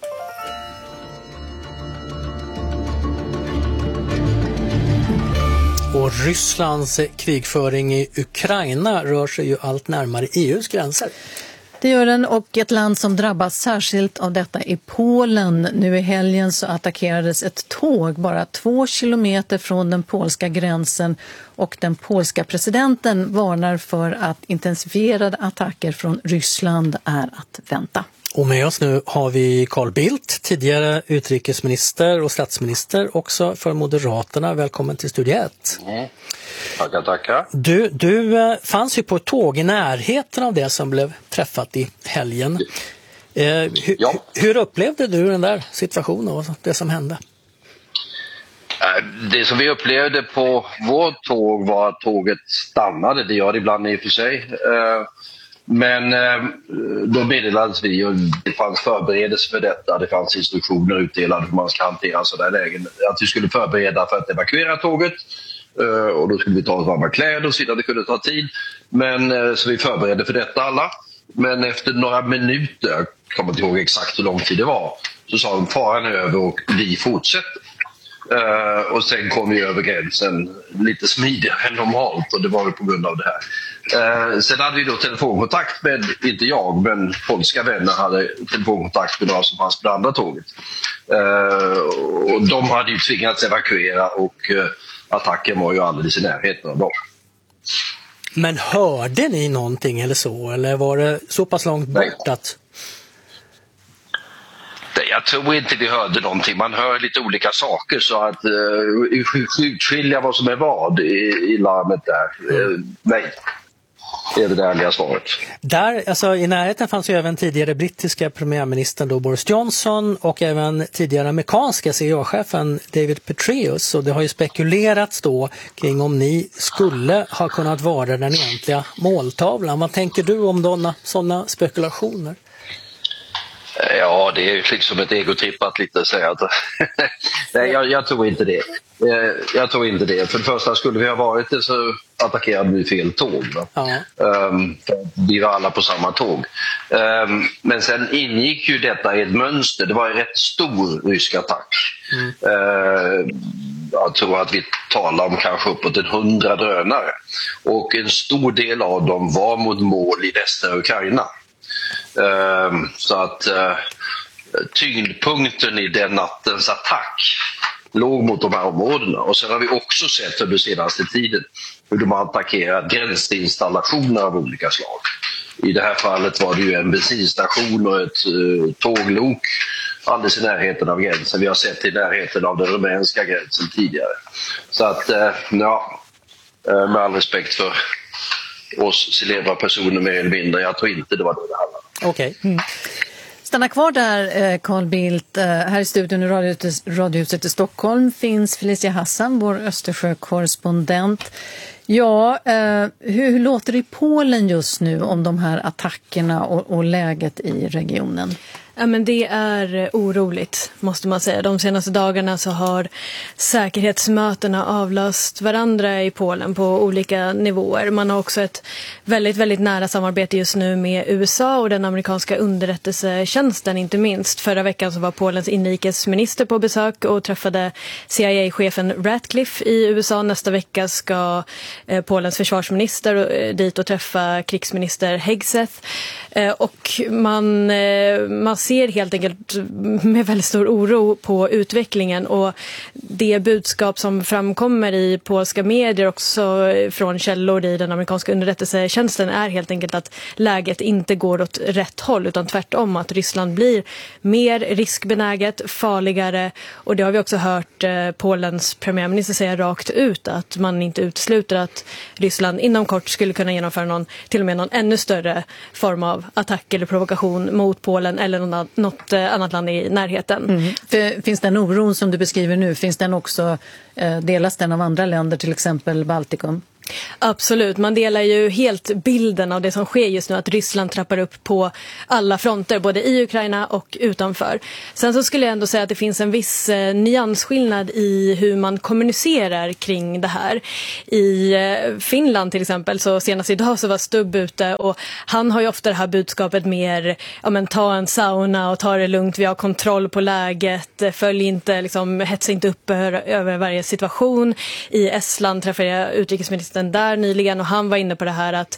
[SPEAKER 14] Och Rysslands krigföring i Ukraina rör sig ju allt närmare E U:s gränser.
[SPEAKER 17] Det gör den, och ett land som drabbas särskilt av detta är Polen. Nu i helgen så attackerades ett tåg bara två kilometer från den polska gränsen, och den polska presidenten varnar för att intensifierade attacker från Ryssland är att vänta.
[SPEAKER 14] Och med oss nu har vi Carl Bildt, tidigare utrikesminister och statsminister också för Moderaterna. Välkommen till Studio ett.
[SPEAKER 2] Mm. Tackar, tackar.
[SPEAKER 14] Du, du fanns ju på ett tåg i närheten av det som blev träffat i helgen. Eh, hur,
[SPEAKER 2] ja.
[SPEAKER 14] hur upplevde du den där situationen och det som hände?
[SPEAKER 2] Det som vi upplevde på vårt tåg var att tåget stannade. Det gör det ibland i och för sig. Men då meddelades vi, och det fanns förberedelse för detta. Det fanns instruktioner utdelade hur man ska hantera sådana lägen. Att vi skulle förbereda för att evakuera tåget. Och då skulle vi ta oss varma kläder och så det kunde ta tid. Men så vi förberedde för detta alla. Men efter några minuter, jag kommer inte ihåg exakt hur lång tid det var, så sa de faran är över och vi fortsätter. Uh, och sen kom vi över gränsen lite smidigare än normalt, och det var ju på grund av det här. Uh, sen hade vi då telefonkontakt med, inte jag, men polska vänner hade telefonkontakt med några som fanns på det andra tåget. Uh, och de hade ju tvingats evakuera, och uh, attacken var ju alldeles i närheten av dem.
[SPEAKER 14] Men hörde ni någonting eller så? Eller var det så pass långt bort att...
[SPEAKER 2] Jag tror inte vi hörde någonting. Man hör lite olika saker, så att uh, utskilja vad som är vad i, i larmet där. Uh, nej, det är det ärliga svaret.
[SPEAKER 14] Där, alltså, i närheten fanns ju även tidigare brittiska premiärministern då Boris Johnson, och även tidigare amerikanska C I A-chefen David Petraeus. Och det har ju spekulerats då kring om ni skulle ha kunnat vara den egentliga måltavlan. Vad tänker du om sådana spekulationer?
[SPEAKER 2] Ja, det är ju liksom ett egotripp att lite säga att nej, jag, jag tror inte det. Jag tror inte det. För det första, skulle vi ha varit det så attackerade vi fel tåg.
[SPEAKER 14] Ja.
[SPEAKER 2] Um, vi var alla på samma tåg. Um, men sen ingick ju detta i ett mönster. Det var en rätt stor rysk attack. Mm. Uh, jag tror att vi talar om kanske uppåt en hundra drönare. Och en stor del av dem var mot mål i västra Ukraina. Uh, så att uh, tyngdpunkten i den nattens attack låg mot de här områdena. Och sen har vi också sett under senaste tiden hur de har attackerat gränsinstallationer av olika slag. I det här fallet var det ju en bensinstation och ett uh, tåglok alldeles i närheten av gränsen. Vi har sett i närheten av den rumänska gränsen tidigare. Så att, uh, ja, uh, med all respekt för oss celebra personer mer eller mindre, jag tror inte det var det det handlade om.
[SPEAKER 14] Okej. Okay. Mm.
[SPEAKER 17] Stanna kvar där, Carl Bildt. Här i studion i Radiohuset i Stockholm finns Felicia Hassan, vår Östersjökorrespondent. Ja, hur, hur låter det i Polen just nu om de här attackerna och, och läget i regionen?
[SPEAKER 3] Ja, men det är oroligt, måste man säga. De senaste dagarna så har säkerhetsmötena avlöst varandra i Polen på olika nivåer. Man har också ett väldigt, väldigt nära samarbete just nu med U S A och den amerikanska underrättelsetjänsten inte minst. Förra veckan så var Polens inrikesminister på besök och träffade C I A-chefen Ratcliffe i U S A. Nästa vecka ska eh, Polens försvarsminister eh, dit och träffa krigsminister Hegseth. Eh, och man, eh, man ser helt enkelt med väldigt stor oro på utvecklingen, och det budskap som framkommer i polska medier också från källor i den amerikanska underrättelsetjänsten är helt enkelt att läget inte går åt rätt håll, utan tvärtom att Ryssland blir mer riskbenäget, farligare, och det har vi också hört eh, Polens premiärminister säga rakt ut att man inte utesluter att Ryssland inom kort skulle kunna genomföra någon, till och med någon ännu större form av attack eller provokation mot Polen eller något, något annat land i närheten.
[SPEAKER 17] Mm. För, finns den oron som du beskriver nu, finns den också, eh, delas den av andra länder, till exempel Baltikum?
[SPEAKER 3] Absolut, man delar ju helt bilden av det som sker just nu, att Ryssland trappar upp på alla fronter, både i Ukraina och utanför. Sen så skulle jag ändå säga att det finns en viss eh, nyansskillnad i hur man kommunicerar kring det här. I eh, Finland till exempel, så senast idag så var Stubb ute, och han har ju ofta det här budskapet mer, ja men ta en sauna och ta det lugnt, vi har kontroll på läget, följ inte, liksom hetsa inte upp över, över varje situation. I Estland träffade jag utrikesministern där nyligen, och han var inne på det här att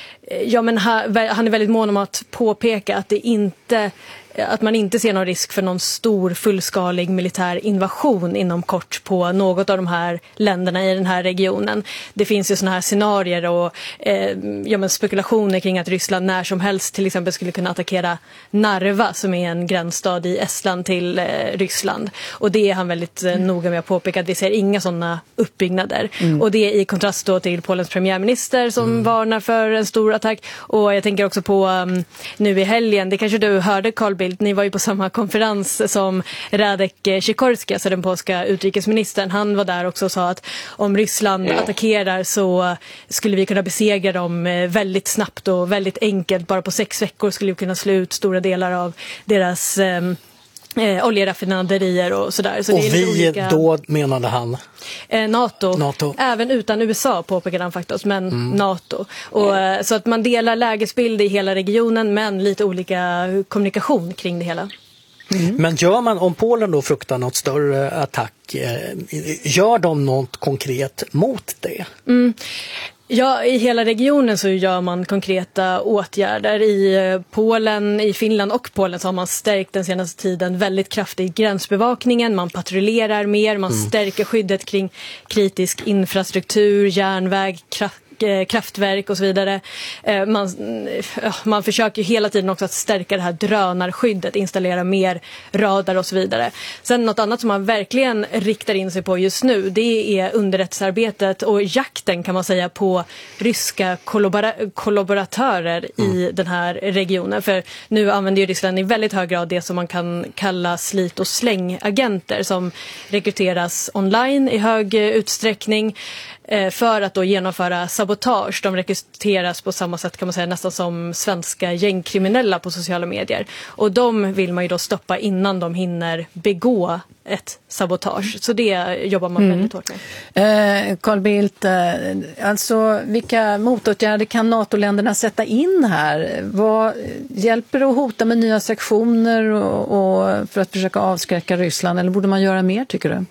[SPEAKER 3] ja, men han är väldigt mån om att påpeka att det inte att man inte ser någon risk för någon stor fullskalig militär invasion inom kort på något av de här länderna i den här regionen. Det finns ju såna här scenarier och eh, ja, men spekulationer kring att Ryssland när som helst till exempel skulle kunna attackera Narva, som är en gränsstad i Estland till eh, Ryssland. Och det är han väldigt eh, noga med att påpeka, att vi ser inga sådana uppbyggnader. Mm. Och det är i kontrast då till Polens premiärminister som mm. varnar för en stor attack. Och jag tänker också på um, nu i helgen, det kanske du hörde, Carl Bildt, ni var ju på samma konferens som Radek Sikorski, alltså den polska utrikesministern. Han var där också och sa att om Ryssland attackerar så skulle vi kunna besegra dem väldigt snabbt och väldigt enkelt. Bara på sex veckor skulle vi kunna slå ut stora delar av deras eh, eh, oljeraffinaderier och sådär. Så
[SPEAKER 14] och
[SPEAKER 3] det är
[SPEAKER 14] vi
[SPEAKER 3] olika...
[SPEAKER 14] då menade han?
[SPEAKER 3] Eh, NATO.
[SPEAKER 14] NATO.
[SPEAKER 3] Även utan U S A påpekade han faktiskt, men mm. NATO. Och, eh, så att man delar lägesbild i hela regionen, men lite olika kommunikation kring det hela.
[SPEAKER 14] Mm. Men gör man, om Polen då fruktar något större attack, eh, gör de något konkret mot det?
[SPEAKER 3] Mm. Ja, i hela regionen så gör man konkreta åtgärder. I Polen, i Finland och Polen så har man stärkt den senaste tiden väldigt kraftigt gränsbevakningen. Man patrullerar mer, man mm. stärker skyddet kring kritisk infrastruktur, järnväg, kraft kraftverk och så vidare. Man, man försöker hela tiden också att stärka det här drönarskyddet, installera mer radar och så vidare. Sen något annat som man verkligen riktar in sig på just nu, det är underrättelsearbetet och jakten kan man säga på ryska kollabora- kollaboratörer mm. i den här regionen. För nu använder ju Ryssland i väldigt hög grad det som man kan kalla slit- och slängagenter som rekryteras online i hög utsträckning för att då genomföra sabotage. De rekryteras på samma sätt kan man säga nästan som svenska gängkriminella på sociala medier. Och de vill man ju då stoppa innan de hinner begå ett sabotage. Så det jobbar man mm. väldigt hårt med.
[SPEAKER 17] Eh, Carl Bildt, eh, alltså vilka motåtgärder kan NATO-länderna sätta in här? Vad hjälper det att hota med nya sanktioner och, och för att försöka avskräcka Ryssland? Eller borde man göra mer, tycker du?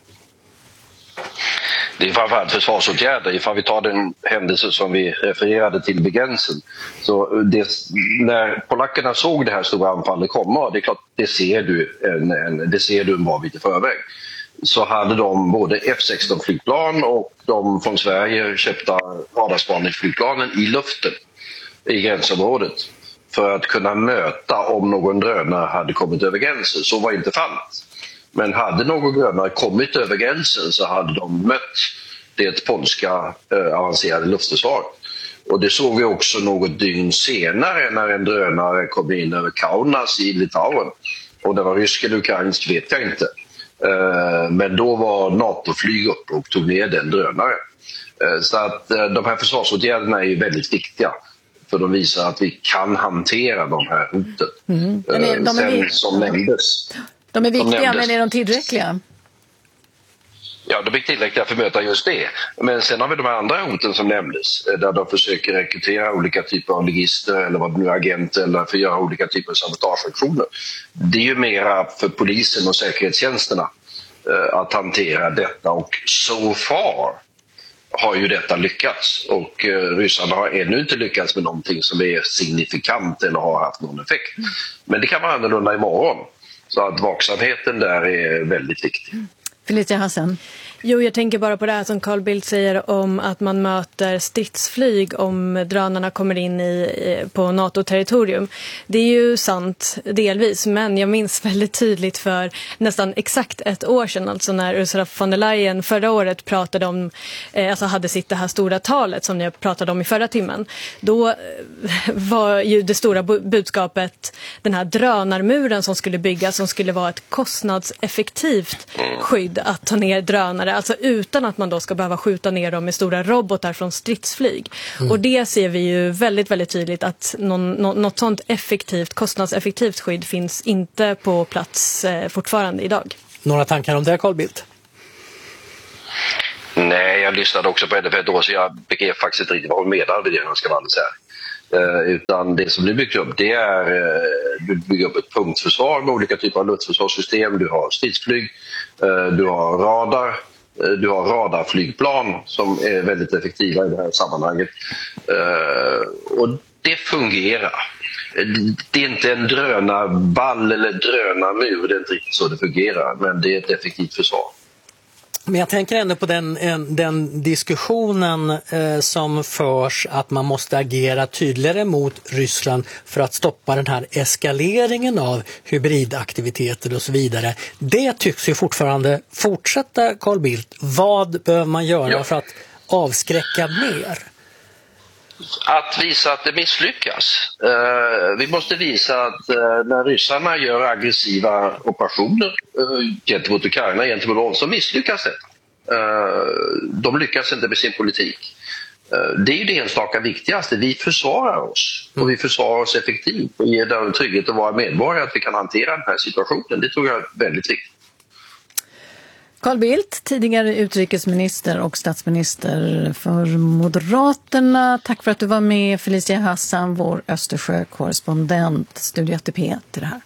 [SPEAKER 2] Det är framförallt försvarsåtgärder. Ifall vi tar den händelse som vi refererade till vid gränsen. Så det, när polackerna såg det här stora anfallet komma, det är klart, det ser du en, en, det ser du en bra bit i förväg. Så hade de både F sexton-flygplan och de från Sverige köpta radarspaningsflygplanen i luften i gränsområdet för att kunna möta om någon drönare hade kommit över gränsen. Så var inte fallet. Men hade någon drönare kommit över gränsen så hade de mött det polska eh, avancerade luftförsvar. Och det såg vi också något dygn senare när en drönare kom in över Kaunas i Litauen. Och det var rysk eller ukrainsk vet jag inte. Eh, men då var NATO-flyg upp och tog ner den drönare. Eh, så att eh, de här försvarsåtgärderna är väldigt viktiga. för de visar att vi kan hantera de här hoten.
[SPEAKER 17] Mm. Men är, de, är,
[SPEAKER 2] Sen, som nämndes.
[SPEAKER 17] de är viktiga,
[SPEAKER 2] nämndes.
[SPEAKER 17] men är de tillräckliga?
[SPEAKER 2] Ja, de är tillräckliga för att möta just det. Men sen har vi de här andra hoten som nämndes, där de försöker rekrytera olika typer av ligister eller vad det nu är, agenter, eller för att göra olika typer av sabotageaktioner. Det är ju mera för polisen och säkerhetstjänsterna eh, att hantera detta, och so far har ju detta lyckats. Och eh, ryssarna har ännu inte lyckats med någonting som är signifikant eller har haft någon effekt. Men det kan vara annorlunda imorgon. Så att vaksamheten där är väldigt viktig.
[SPEAKER 17] Felicia Hassan.
[SPEAKER 3] Jo, jag tänker bara på det här som Carl Bildt säger om att man möter stridsflyg om drönarna kommer in i, på NATO-territorium. Det är ju sant delvis, men jag minns väldigt tydligt för nästan exakt ett år sedan, alltså när Ursula von der Leyen förra året pratade om, eh, alltså hade sitt det här stora talet som jag pratade om i förra timmen. Då var ju det stora budskapet den här drönarmuren som skulle byggas, som skulle vara ett kostnadseffektivt skydd att ta ner drönare. Alltså utan att man då ska behöva skjuta ner dem med stora robotar från stridsflyg. Mm. Och det ser vi ju väldigt, väldigt tydligt att någon, något sånt effektivt, kostnadseffektivt skydd finns inte på plats eh, fortfarande idag.
[SPEAKER 14] Några tankar om det, Carl Bildt?
[SPEAKER 2] Nej, jag lyssnade också på henne för ett år, så jag begrep faktiskt inte riktigt vad hon menade med det, man ska vara alldeles här. Uh, utan det som nu byggs upp, det är uh, du bygger upp ett punktförsvar med olika typer av luftförsvarssystem. Du har stridsflyg, uh, du har radar, uh, du har radarflygplan som är väldigt effektiva i det här sammanhanget. Uh, och det fungerar. Det är inte en drönarball eller drönarmur, det är inte riktigt så det fungerar, men det är ett effektivt försvar.
[SPEAKER 14] Men jag tänker ändå på den, den diskussionen eh, som förs att man måste agera tydligare mot Ryssland för att stoppa den här eskaleringen av hybridaktiviteter och så vidare. Det tycks ju fortfarande fortsätta, Carl Bildt. Vad behöver man göra ja. för att avskräcka mer?
[SPEAKER 2] Att visa att det misslyckas. Uh, vi måste visa att uh, när ryssarna gör aggressiva operationer uh, gentemot Ukraina, gentemot oss, så misslyckas det. Uh, de lyckas inte med sin politik. Uh, det är ju det enstaka viktigaste. Vi försvarar oss. Och vi försvarar oss effektivt och ger dem trygghet att vara medborgare, att vi kan hantera den här situationen. Det tror jag är väldigt viktigt.
[SPEAKER 17] Carl Bildt, tidigare utrikesminister och statsminister för Moderaterna. Tack för att du var med. Felicia Hassan, vår Östersjö-korrespondent, Studio A T P till det här.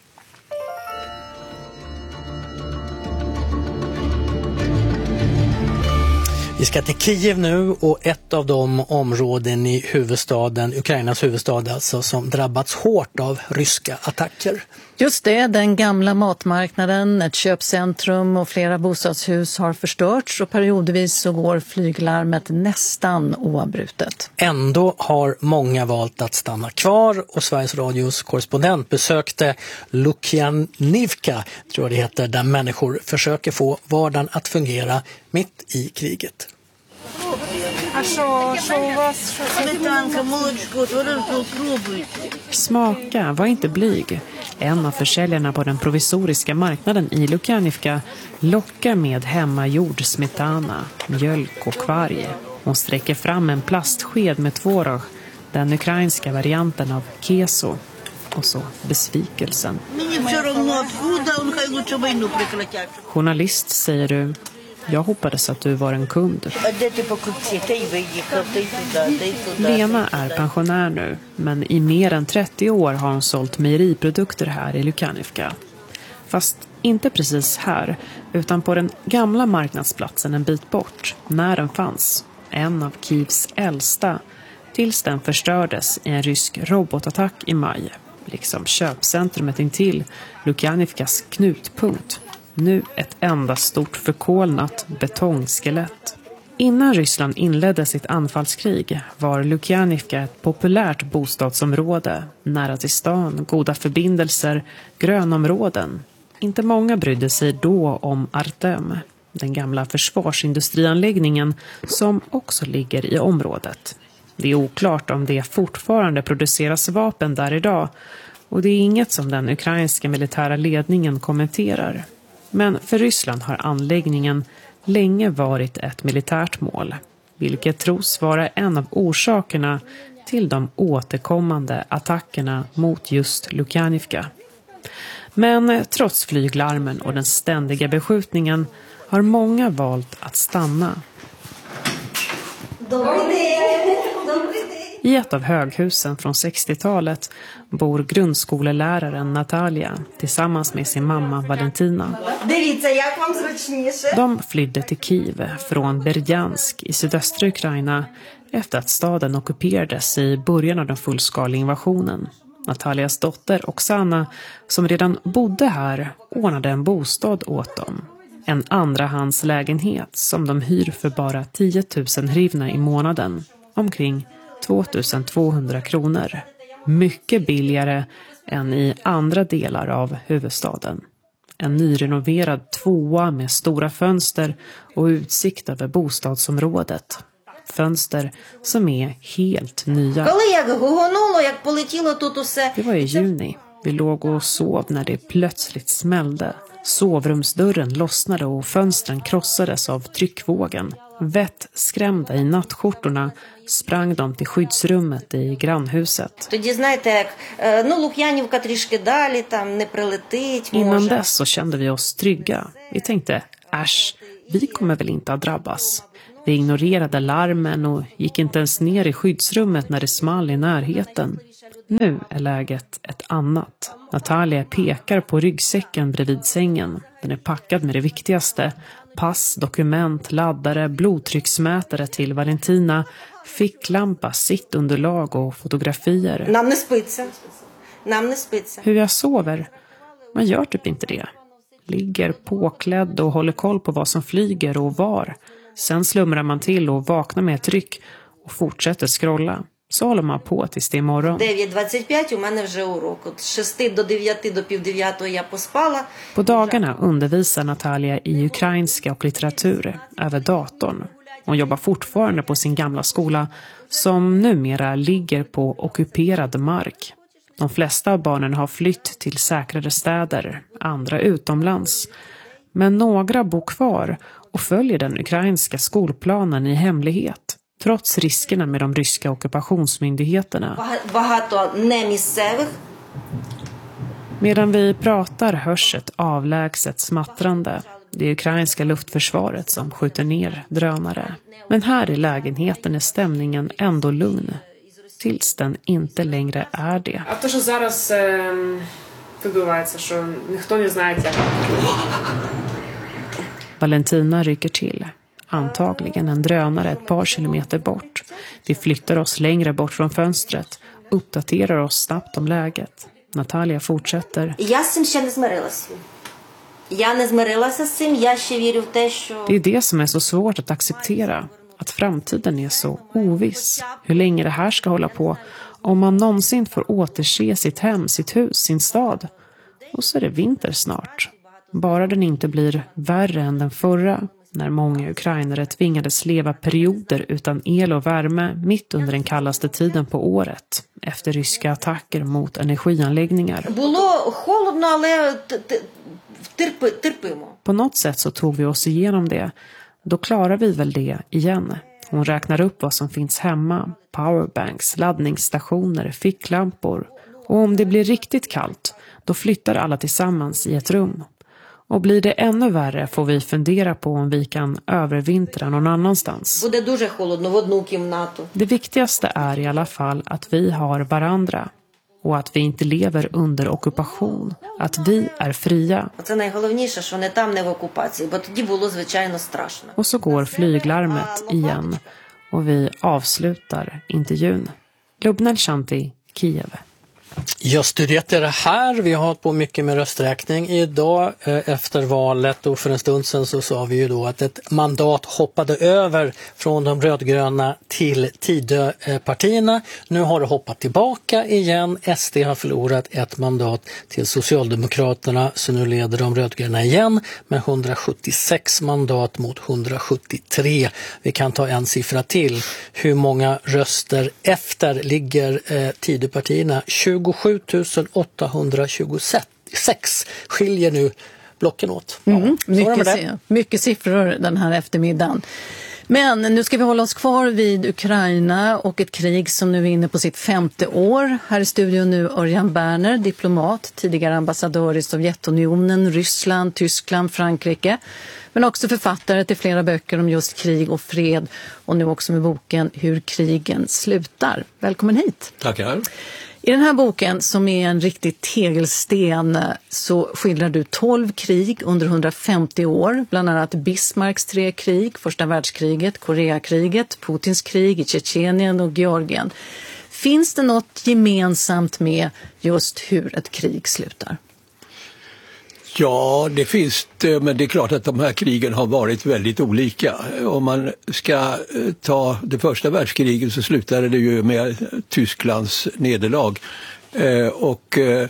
[SPEAKER 14] Vi ska till Kiev nu, och ett av de områden i huvudstaden, Ukrainas huvudstad alltså, som drabbats hårt av ryska attacker.
[SPEAKER 17] Just det, den gamla matmarknaden, ett köpcentrum och flera bostadshus har förstörts, och periodvis så går flyglarmet nästan oavbrutet.
[SPEAKER 14] Ändå har många valt att stanna kvar, och Sveriges Radios korrespondent besökte Lukjanivka, tror jag det heter, där människor försöker få vardagen att fungera mitt i kriget.
[SPEAKER 10] Smaka, var inte blyg. En av försäljarna på den provisoriska marknaden i Lukjanivka lockar med hemmagjord smetana, mjölk och kvarg. Hon sträcker fram en plastsked med tvorog, den ukrainska varianten av keso. Och så besvikelsen. Journalist, säger du. Jag hoppades att du var en kund. Lena är pensionär nu, men i mer än trettio år har hon sålt mejeriprodukter här i Lukjanivka. Fast inte precis här, utan på den gamla marknadsplatsen en bit bort, när den fanns. En av Kievs äldsta, tills den förstördes i en rysk robotattack i maj. Liksom köpcentrumet intill, Lukjanivkas knutpunkt. Nu ett enda stort förkolnat betongskelett. Innan Ryssland inledde sitt anfallskrig var Lukjanivka ett populärt bostadsområde. Nära till stan, goda förbindelser, grönområden. Inte många brydde sig då om Artem, den gamla försvarsindustrianläggningen som också ligger i området. Det är oklart om det fortfarande produceras vapen där idag, och det är inget som den ukrainska militära ledningen kommenterar. Men för Ryssland har anläggningen länge varit ett militärt mål, vilket tros vara en av orsakerna till de återkommande attackerna mot just Lukjanivka. Men trots flyglarmen och den ständiga beskjutningen har många valt att stanna. I ett av höghusen från sextiotalet bor grundskoleläraren Natalia tillsammans med sin mamma Valentina. De flydde till Kiev från Berdjansk i sydöstra Ukraina efter att staden ockuperades i början av den fullskaliga invasionen. Natalias dotter Oksana, som redan bodde här, ordnade en bostad åt dem. En andrahandslägenhet som de hyr för bara tio tusen hrivna i månaden, omkring tvåtusentvåhundra kronor. Mycket billigare än i andra delar av huvudstaden. En nyrenoverad tvåa med stora fönster och utsikt över bostadsområdet. Fönster som är helt nya. Det var i juni. Vi låg och sov när det plötsligt smällde. Sovrumsdörren lossnade och fönstren krossades av tryckvågen. Vettskrämda i nattskjortorna sprang de till skyddsrummet i grannhuset. Innan dess så kände vi oss trygga. Vi tänkte, äsch, vi kommer väl inte att drabbas. Vi ignorerade larmen och gick inte ens ner i skyddsrummet när det small i närheten. Nu är läget ett annat. Natalia pekar på ryggsäcken bredvid sängen. Den är packad med det viktigaste. Pass, dokument, laddare, blodtrycksmätare till Valentina, ficklampa, sittunderlag och fotografier. Hur jag sover? Man gör typ inte det. Ligger påklädd och håller koll på vad som flyger och var. Sen slumrar man till och vaknar med ett tryck och fortsätter scrolla. Så håller man på tills det är morgon. På dagarna undervisar Natalia i ukrainska och litteratur över datorn. Hon jobbar fortfarande på sin gamla skola som numera ligger på ockuperad mark. De flesta av barnen har flytt till säkrare städer, andra utomlands. Men några bor kvar och följer den ukrainska skolplanen i hemlighet. Trots riskerna med de ryska ockupationsmyndigheterna. Medan vi pratar hörs ett avlägset smattrande. Det är ukrainska luftförsvaret som skjuter ner drönare. Men här i lägenheten är stämningen ändå lugn. Tills den inte längre är det. Valentina rycker till. Antagligen en drönare ett par kilometer bort. Vi flyttar oss längre bort från fönstret. Uppdaterar oss snabbt om läget. Natalia fortsätter. Det är det som är så svårt att acceptera. Att framtiden är så oviss. Hur länge det här ska hålla på. Om man någonsin får återse sitt hem, sitt hus, sin stad. Och så är det vinter snart. Bara den inte blir värre än den förra. När många ukrainare tvingades leva perioder utan el och värme mitt under den kallaste tiden på året. Efter ryska attacker mot energianläggningar. På något sätt så tog vi oss igenom det. Då klarar vi väl det igen. Hon räknar upp vad som finns hemma. Powerbanks, laddningsstationer, ficklampor. Och om det blir riktigt kallt, då flyttar alla tillsammans i ett rum. Och blir det ännu värre får vi fundera på om vi kan övervintra någon annanstans. Det viktigaste är i alla fall att vi har varandra. Och att vi inte lever under ockupation. Att vi är fria. Och så går flyglarmet igen. Och vi avslutar intervjun. Lubnel Shanti, Kiev.
[SPEAKER 14] Ja, studiet är det här. Vi har hållit på mycket med rösträkning idag eh, efter valet, och för en stund sedan så sa vi ju då att ett mandat hoppade över från de rödgröna till Tidöpartierna. Nu har det hoppat tillbaka igen. S D har förlorat ett mandat till Socialdemokraterna, så nu leder de rödgröna igen med hundrasjuttiosex mandat mot hundrasjuttiotre. Vi kan ta en siffra till. Hur många röster efter ligger eh, Tidöpartierna? tjugosju tusen åttahundratjugosex skiljer nu blocken åt. Ja,
[SPEAKER 17] mm, mycket, mycket siffror den här eftermiddagen. Men nu ska vi hålla oss kvar vid Ukraina och ett krig som nu är inne på sitt femte år. Här i studion nu Örjan Berner, diplomat, tidigare ambassadör i Sovjetunionen, Ryssland, Tyskland, Frankrike. Men också författare till flera böcker om just krig och fred och nu också med boken Hur krigen slutar. Välkommen hit.
[SPEAKER 5] Tackar.
[SPEAKER 17] I den här boken som är en riktig tegelsten så skildrar du tolv krig under hundrafemtio år. Bland annat Bismarcks tre krig, första världskriget, Koreakriget, Putins krig i Tjetjenien och Georgien. Finns det något gemensamt med just hur ett krig slutar?
[SPEAKER 5] Ja, det finns det, men det är klart att de här krigen har varit väldigt olika. Om man ska ta det första världskriget så slutade det ju med Tysklands nederlag. Eh, och eh,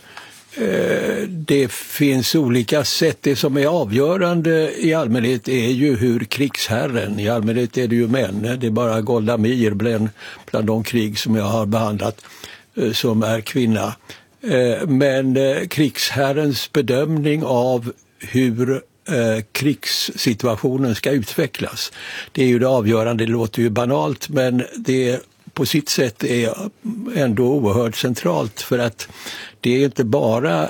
[SPEAKER 5] det finns olika sätt. Det som är avgörande i allmänhet är ju hur krigsherren, i allmänhet är det ju män, det är bara Golda Meir bland, bland de krig som jag har behandlat eh, som är kvinna. Men krigsherrens bedömning av hur krigssituationen ska utvecklas, det är ju det avgörande. Det låter ju banalt, men det på sitt sätt är ändå oerhört centralt, för att det är inte bara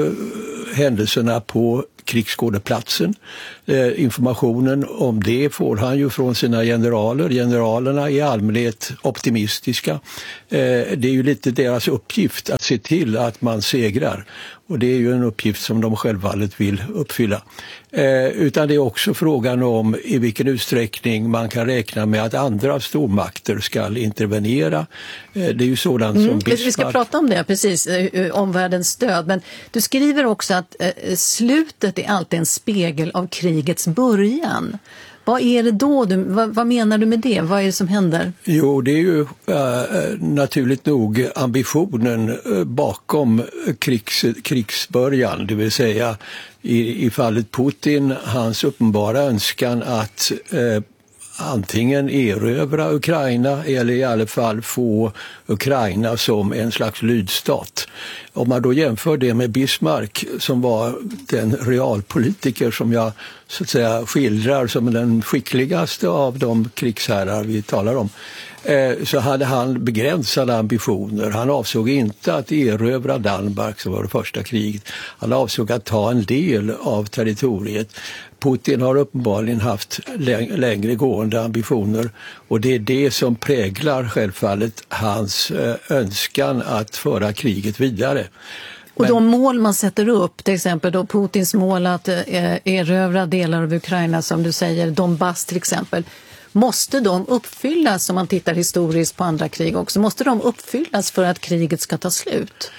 [SPEAKER 5] händelserna på krigsskådeplatsen. Eh, informationen om det får han ju från sina generaler. Generalerna är i allmänhet optimistiska. Eh, det är ju lite deras uppgift att se till att man segrar. Och det är ju en uppgift som de självfallet vill uppfylla. Eh, utan det är också frågan om i vilken utsträckning man kan räkna med att andra stormakter ska intervenera. Eh, det är ju sådant mm, som Bismarck...
[SPEAKER 17] Vi ska prata om det, precis, om världens stöd. Men du skriver också att eh, slutet är alltid en spegel av krigets början. Vad är det då? Du, vad, vad menar du med det? Vad är det som händer?
[SPEAKER 5] Jo, det är ju äh, naturligt nog ambitionen äh, bakom krigs, krigsbörjan. Det vill säga i, i fallet Putin, hans uppenbara önskan att äh, antingen erövra Ukraina eller i alla fall få Ukraina som en slags lydstat. Om man då jämför det med Bismarck, som var den realpolitiker som jag så att säga skildrar som den skickligaste av de krigsherrar vi talar om, så hade han begränsade ambitioner. Han avsåg inte att erövra Danmark, som var det första kriget. Han avsåg att ta en del av territoriet. Putin har uppenbarligen haft längre gående ambitioner, och det är det som präglar självfallet hans önskan att föra kriget vidare.
[SPEAKER 17] Och de mål man sätter upp, till exempel då Putins mål att erövra delar av Ukraina, som du säger, Donbass till exempel, måste de uppfyllas, om man tittar historiskt på andra krig också, måste de uppfyllas för att kriget ska ta slut?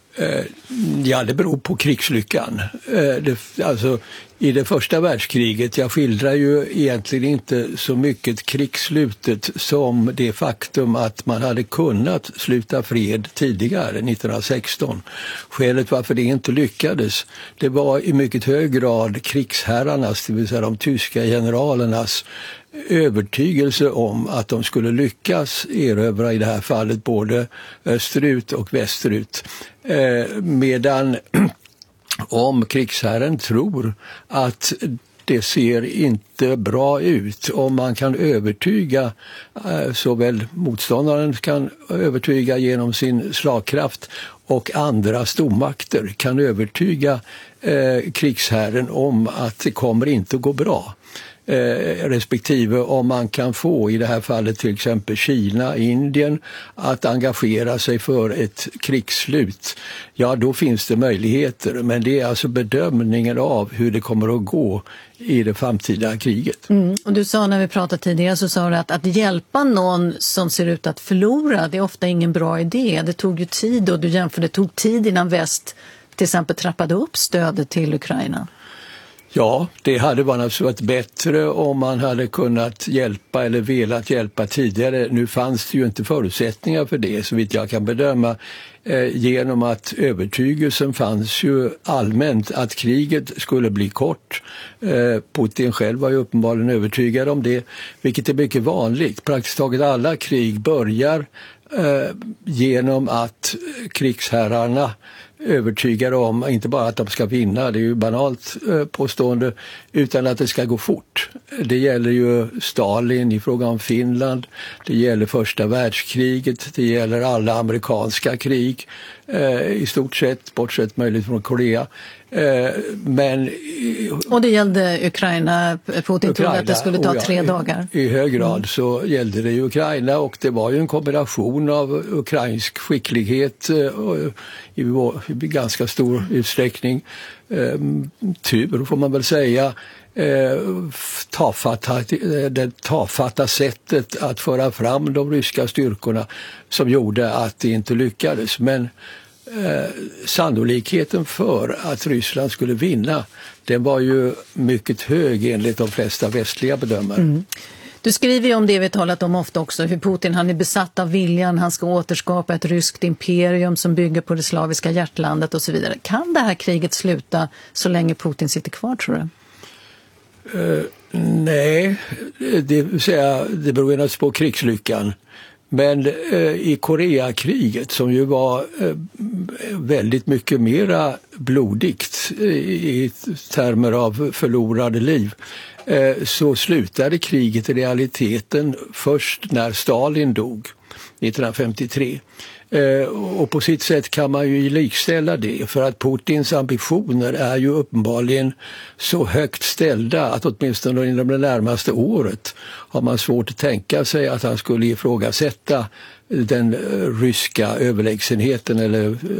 [SPEAKER 5] Ja, det beror på krigslyckan. Det, alltså, i det första världskriget, jag skildrar ju egentligen inte så mycket krigsslutet som det faktum att man hade kunnat sluta fred tidigare, nittonhundrasexton. Skälet varför det inte lyckades, det var i mycket hög grad krigsherrarnas, det vill säga de tyska generalernas övertygelse om att de skulle lyckas erövra i det här fallet både österut och västerut. Eh, medan om krigsherren tror att det ser inte bra ut, om man kan övertyga, eh, såväl motståndaren kan övertyga genom sin slagkraft och andra stormakter kan övertyga eh, krigsherren om att det kommer inte att gå bra. Eh, respektive om man kan få, i det här fallet till exempel Kina, Indien, att engagera sig för ett krigsslut, ja då finns det möjligheter, men det är alltså bedömningen av hur det kommer att gå i det framtida kriget.
[SPEAKER 17] Mm. Och du sa, när vi pratade tidigare, så sa du att att hjälpa någon som ser ut att förlora, det är ofta ingen bra idé. Det tog ju tid, och du jämförde, det tog tid innan väst till exempel trappade upp stödet till Ukraina.
[SPEAKER 5] Ja, det hade naturligtvis varit bättre om man hade kunnat hjälpa eller velat hjälpa tidigare. Nu fanns det ju inte förutsättningar för det, så vitt jag kan bedöma, eh, genom att övertygelsen fanns ju allmänt att kriget skulle bli kort. Eh, Putin själv var ju uppenbarligen övertygad om det, vilket är mycket vanligt. Praktiskt taget alla krig börjar eh, genom att krigsherrarna övertygar om inte bara att de ska vinna, det är ju banalt eh, påstående, utan att det ska gå fort. Det gäller ju Stalin i fråga om Finland, det gäller första världskriget, det gäller alla amerikanska krig eh, i stort sett, bortsett möjligt från Korea. Eh, men,
[SPEAKER 17] och det gällde Ukraina, Putin trodde att det skulle ta
[SPEAKER 5] oh ja,
[SPEAKER 17] tre dagar.
[SPEAKER 5] I, i hög grad mm. så gällde det Ukraina, och det var ju en kombination av ukrainsk skicklighet eh, i, i ganska stor utsträckning, eh, tur får man väl säga, eh, tafatta, det tafatta sättet att föra fram de ryska styrkorna som gjorde att det inte lyckades. Men Eh, sannolikheten för att Ryssland skulle vinna, den var ju mycket hög enligt de flesta västliga bedömare. Mm.
[SPEAKER 17] Du skriver ju om det vi talat om ofta också, hur Putin han är besatt av viljan, han ska återskapa ett ryskt imperium som bygger på det slaviska hjärtlandet och så vidare. Kan det här kriget sluta så länge Putin sitter kvar, tror du?
[SPEAKER 5] Uh, nej, det vill säga, det beror naturligtvis på krigslyckan. Men eh, i Koreakriget, som ju var eh, väldigt mycket mera blodigt eh, i termer av förlorade liv, eh, så slutade kriget i realiteten först när Stalin dog nittonhundrafemtiotre. Eh, och på sitt sätt kan man ju likställa det, för att Putins ambitioner är ju uppenbarligen så högt ställda att åtminstone inom det närmaste året har man svårt att tänka sig att han skulle ifrågasätta den ryska överlägsenheten eller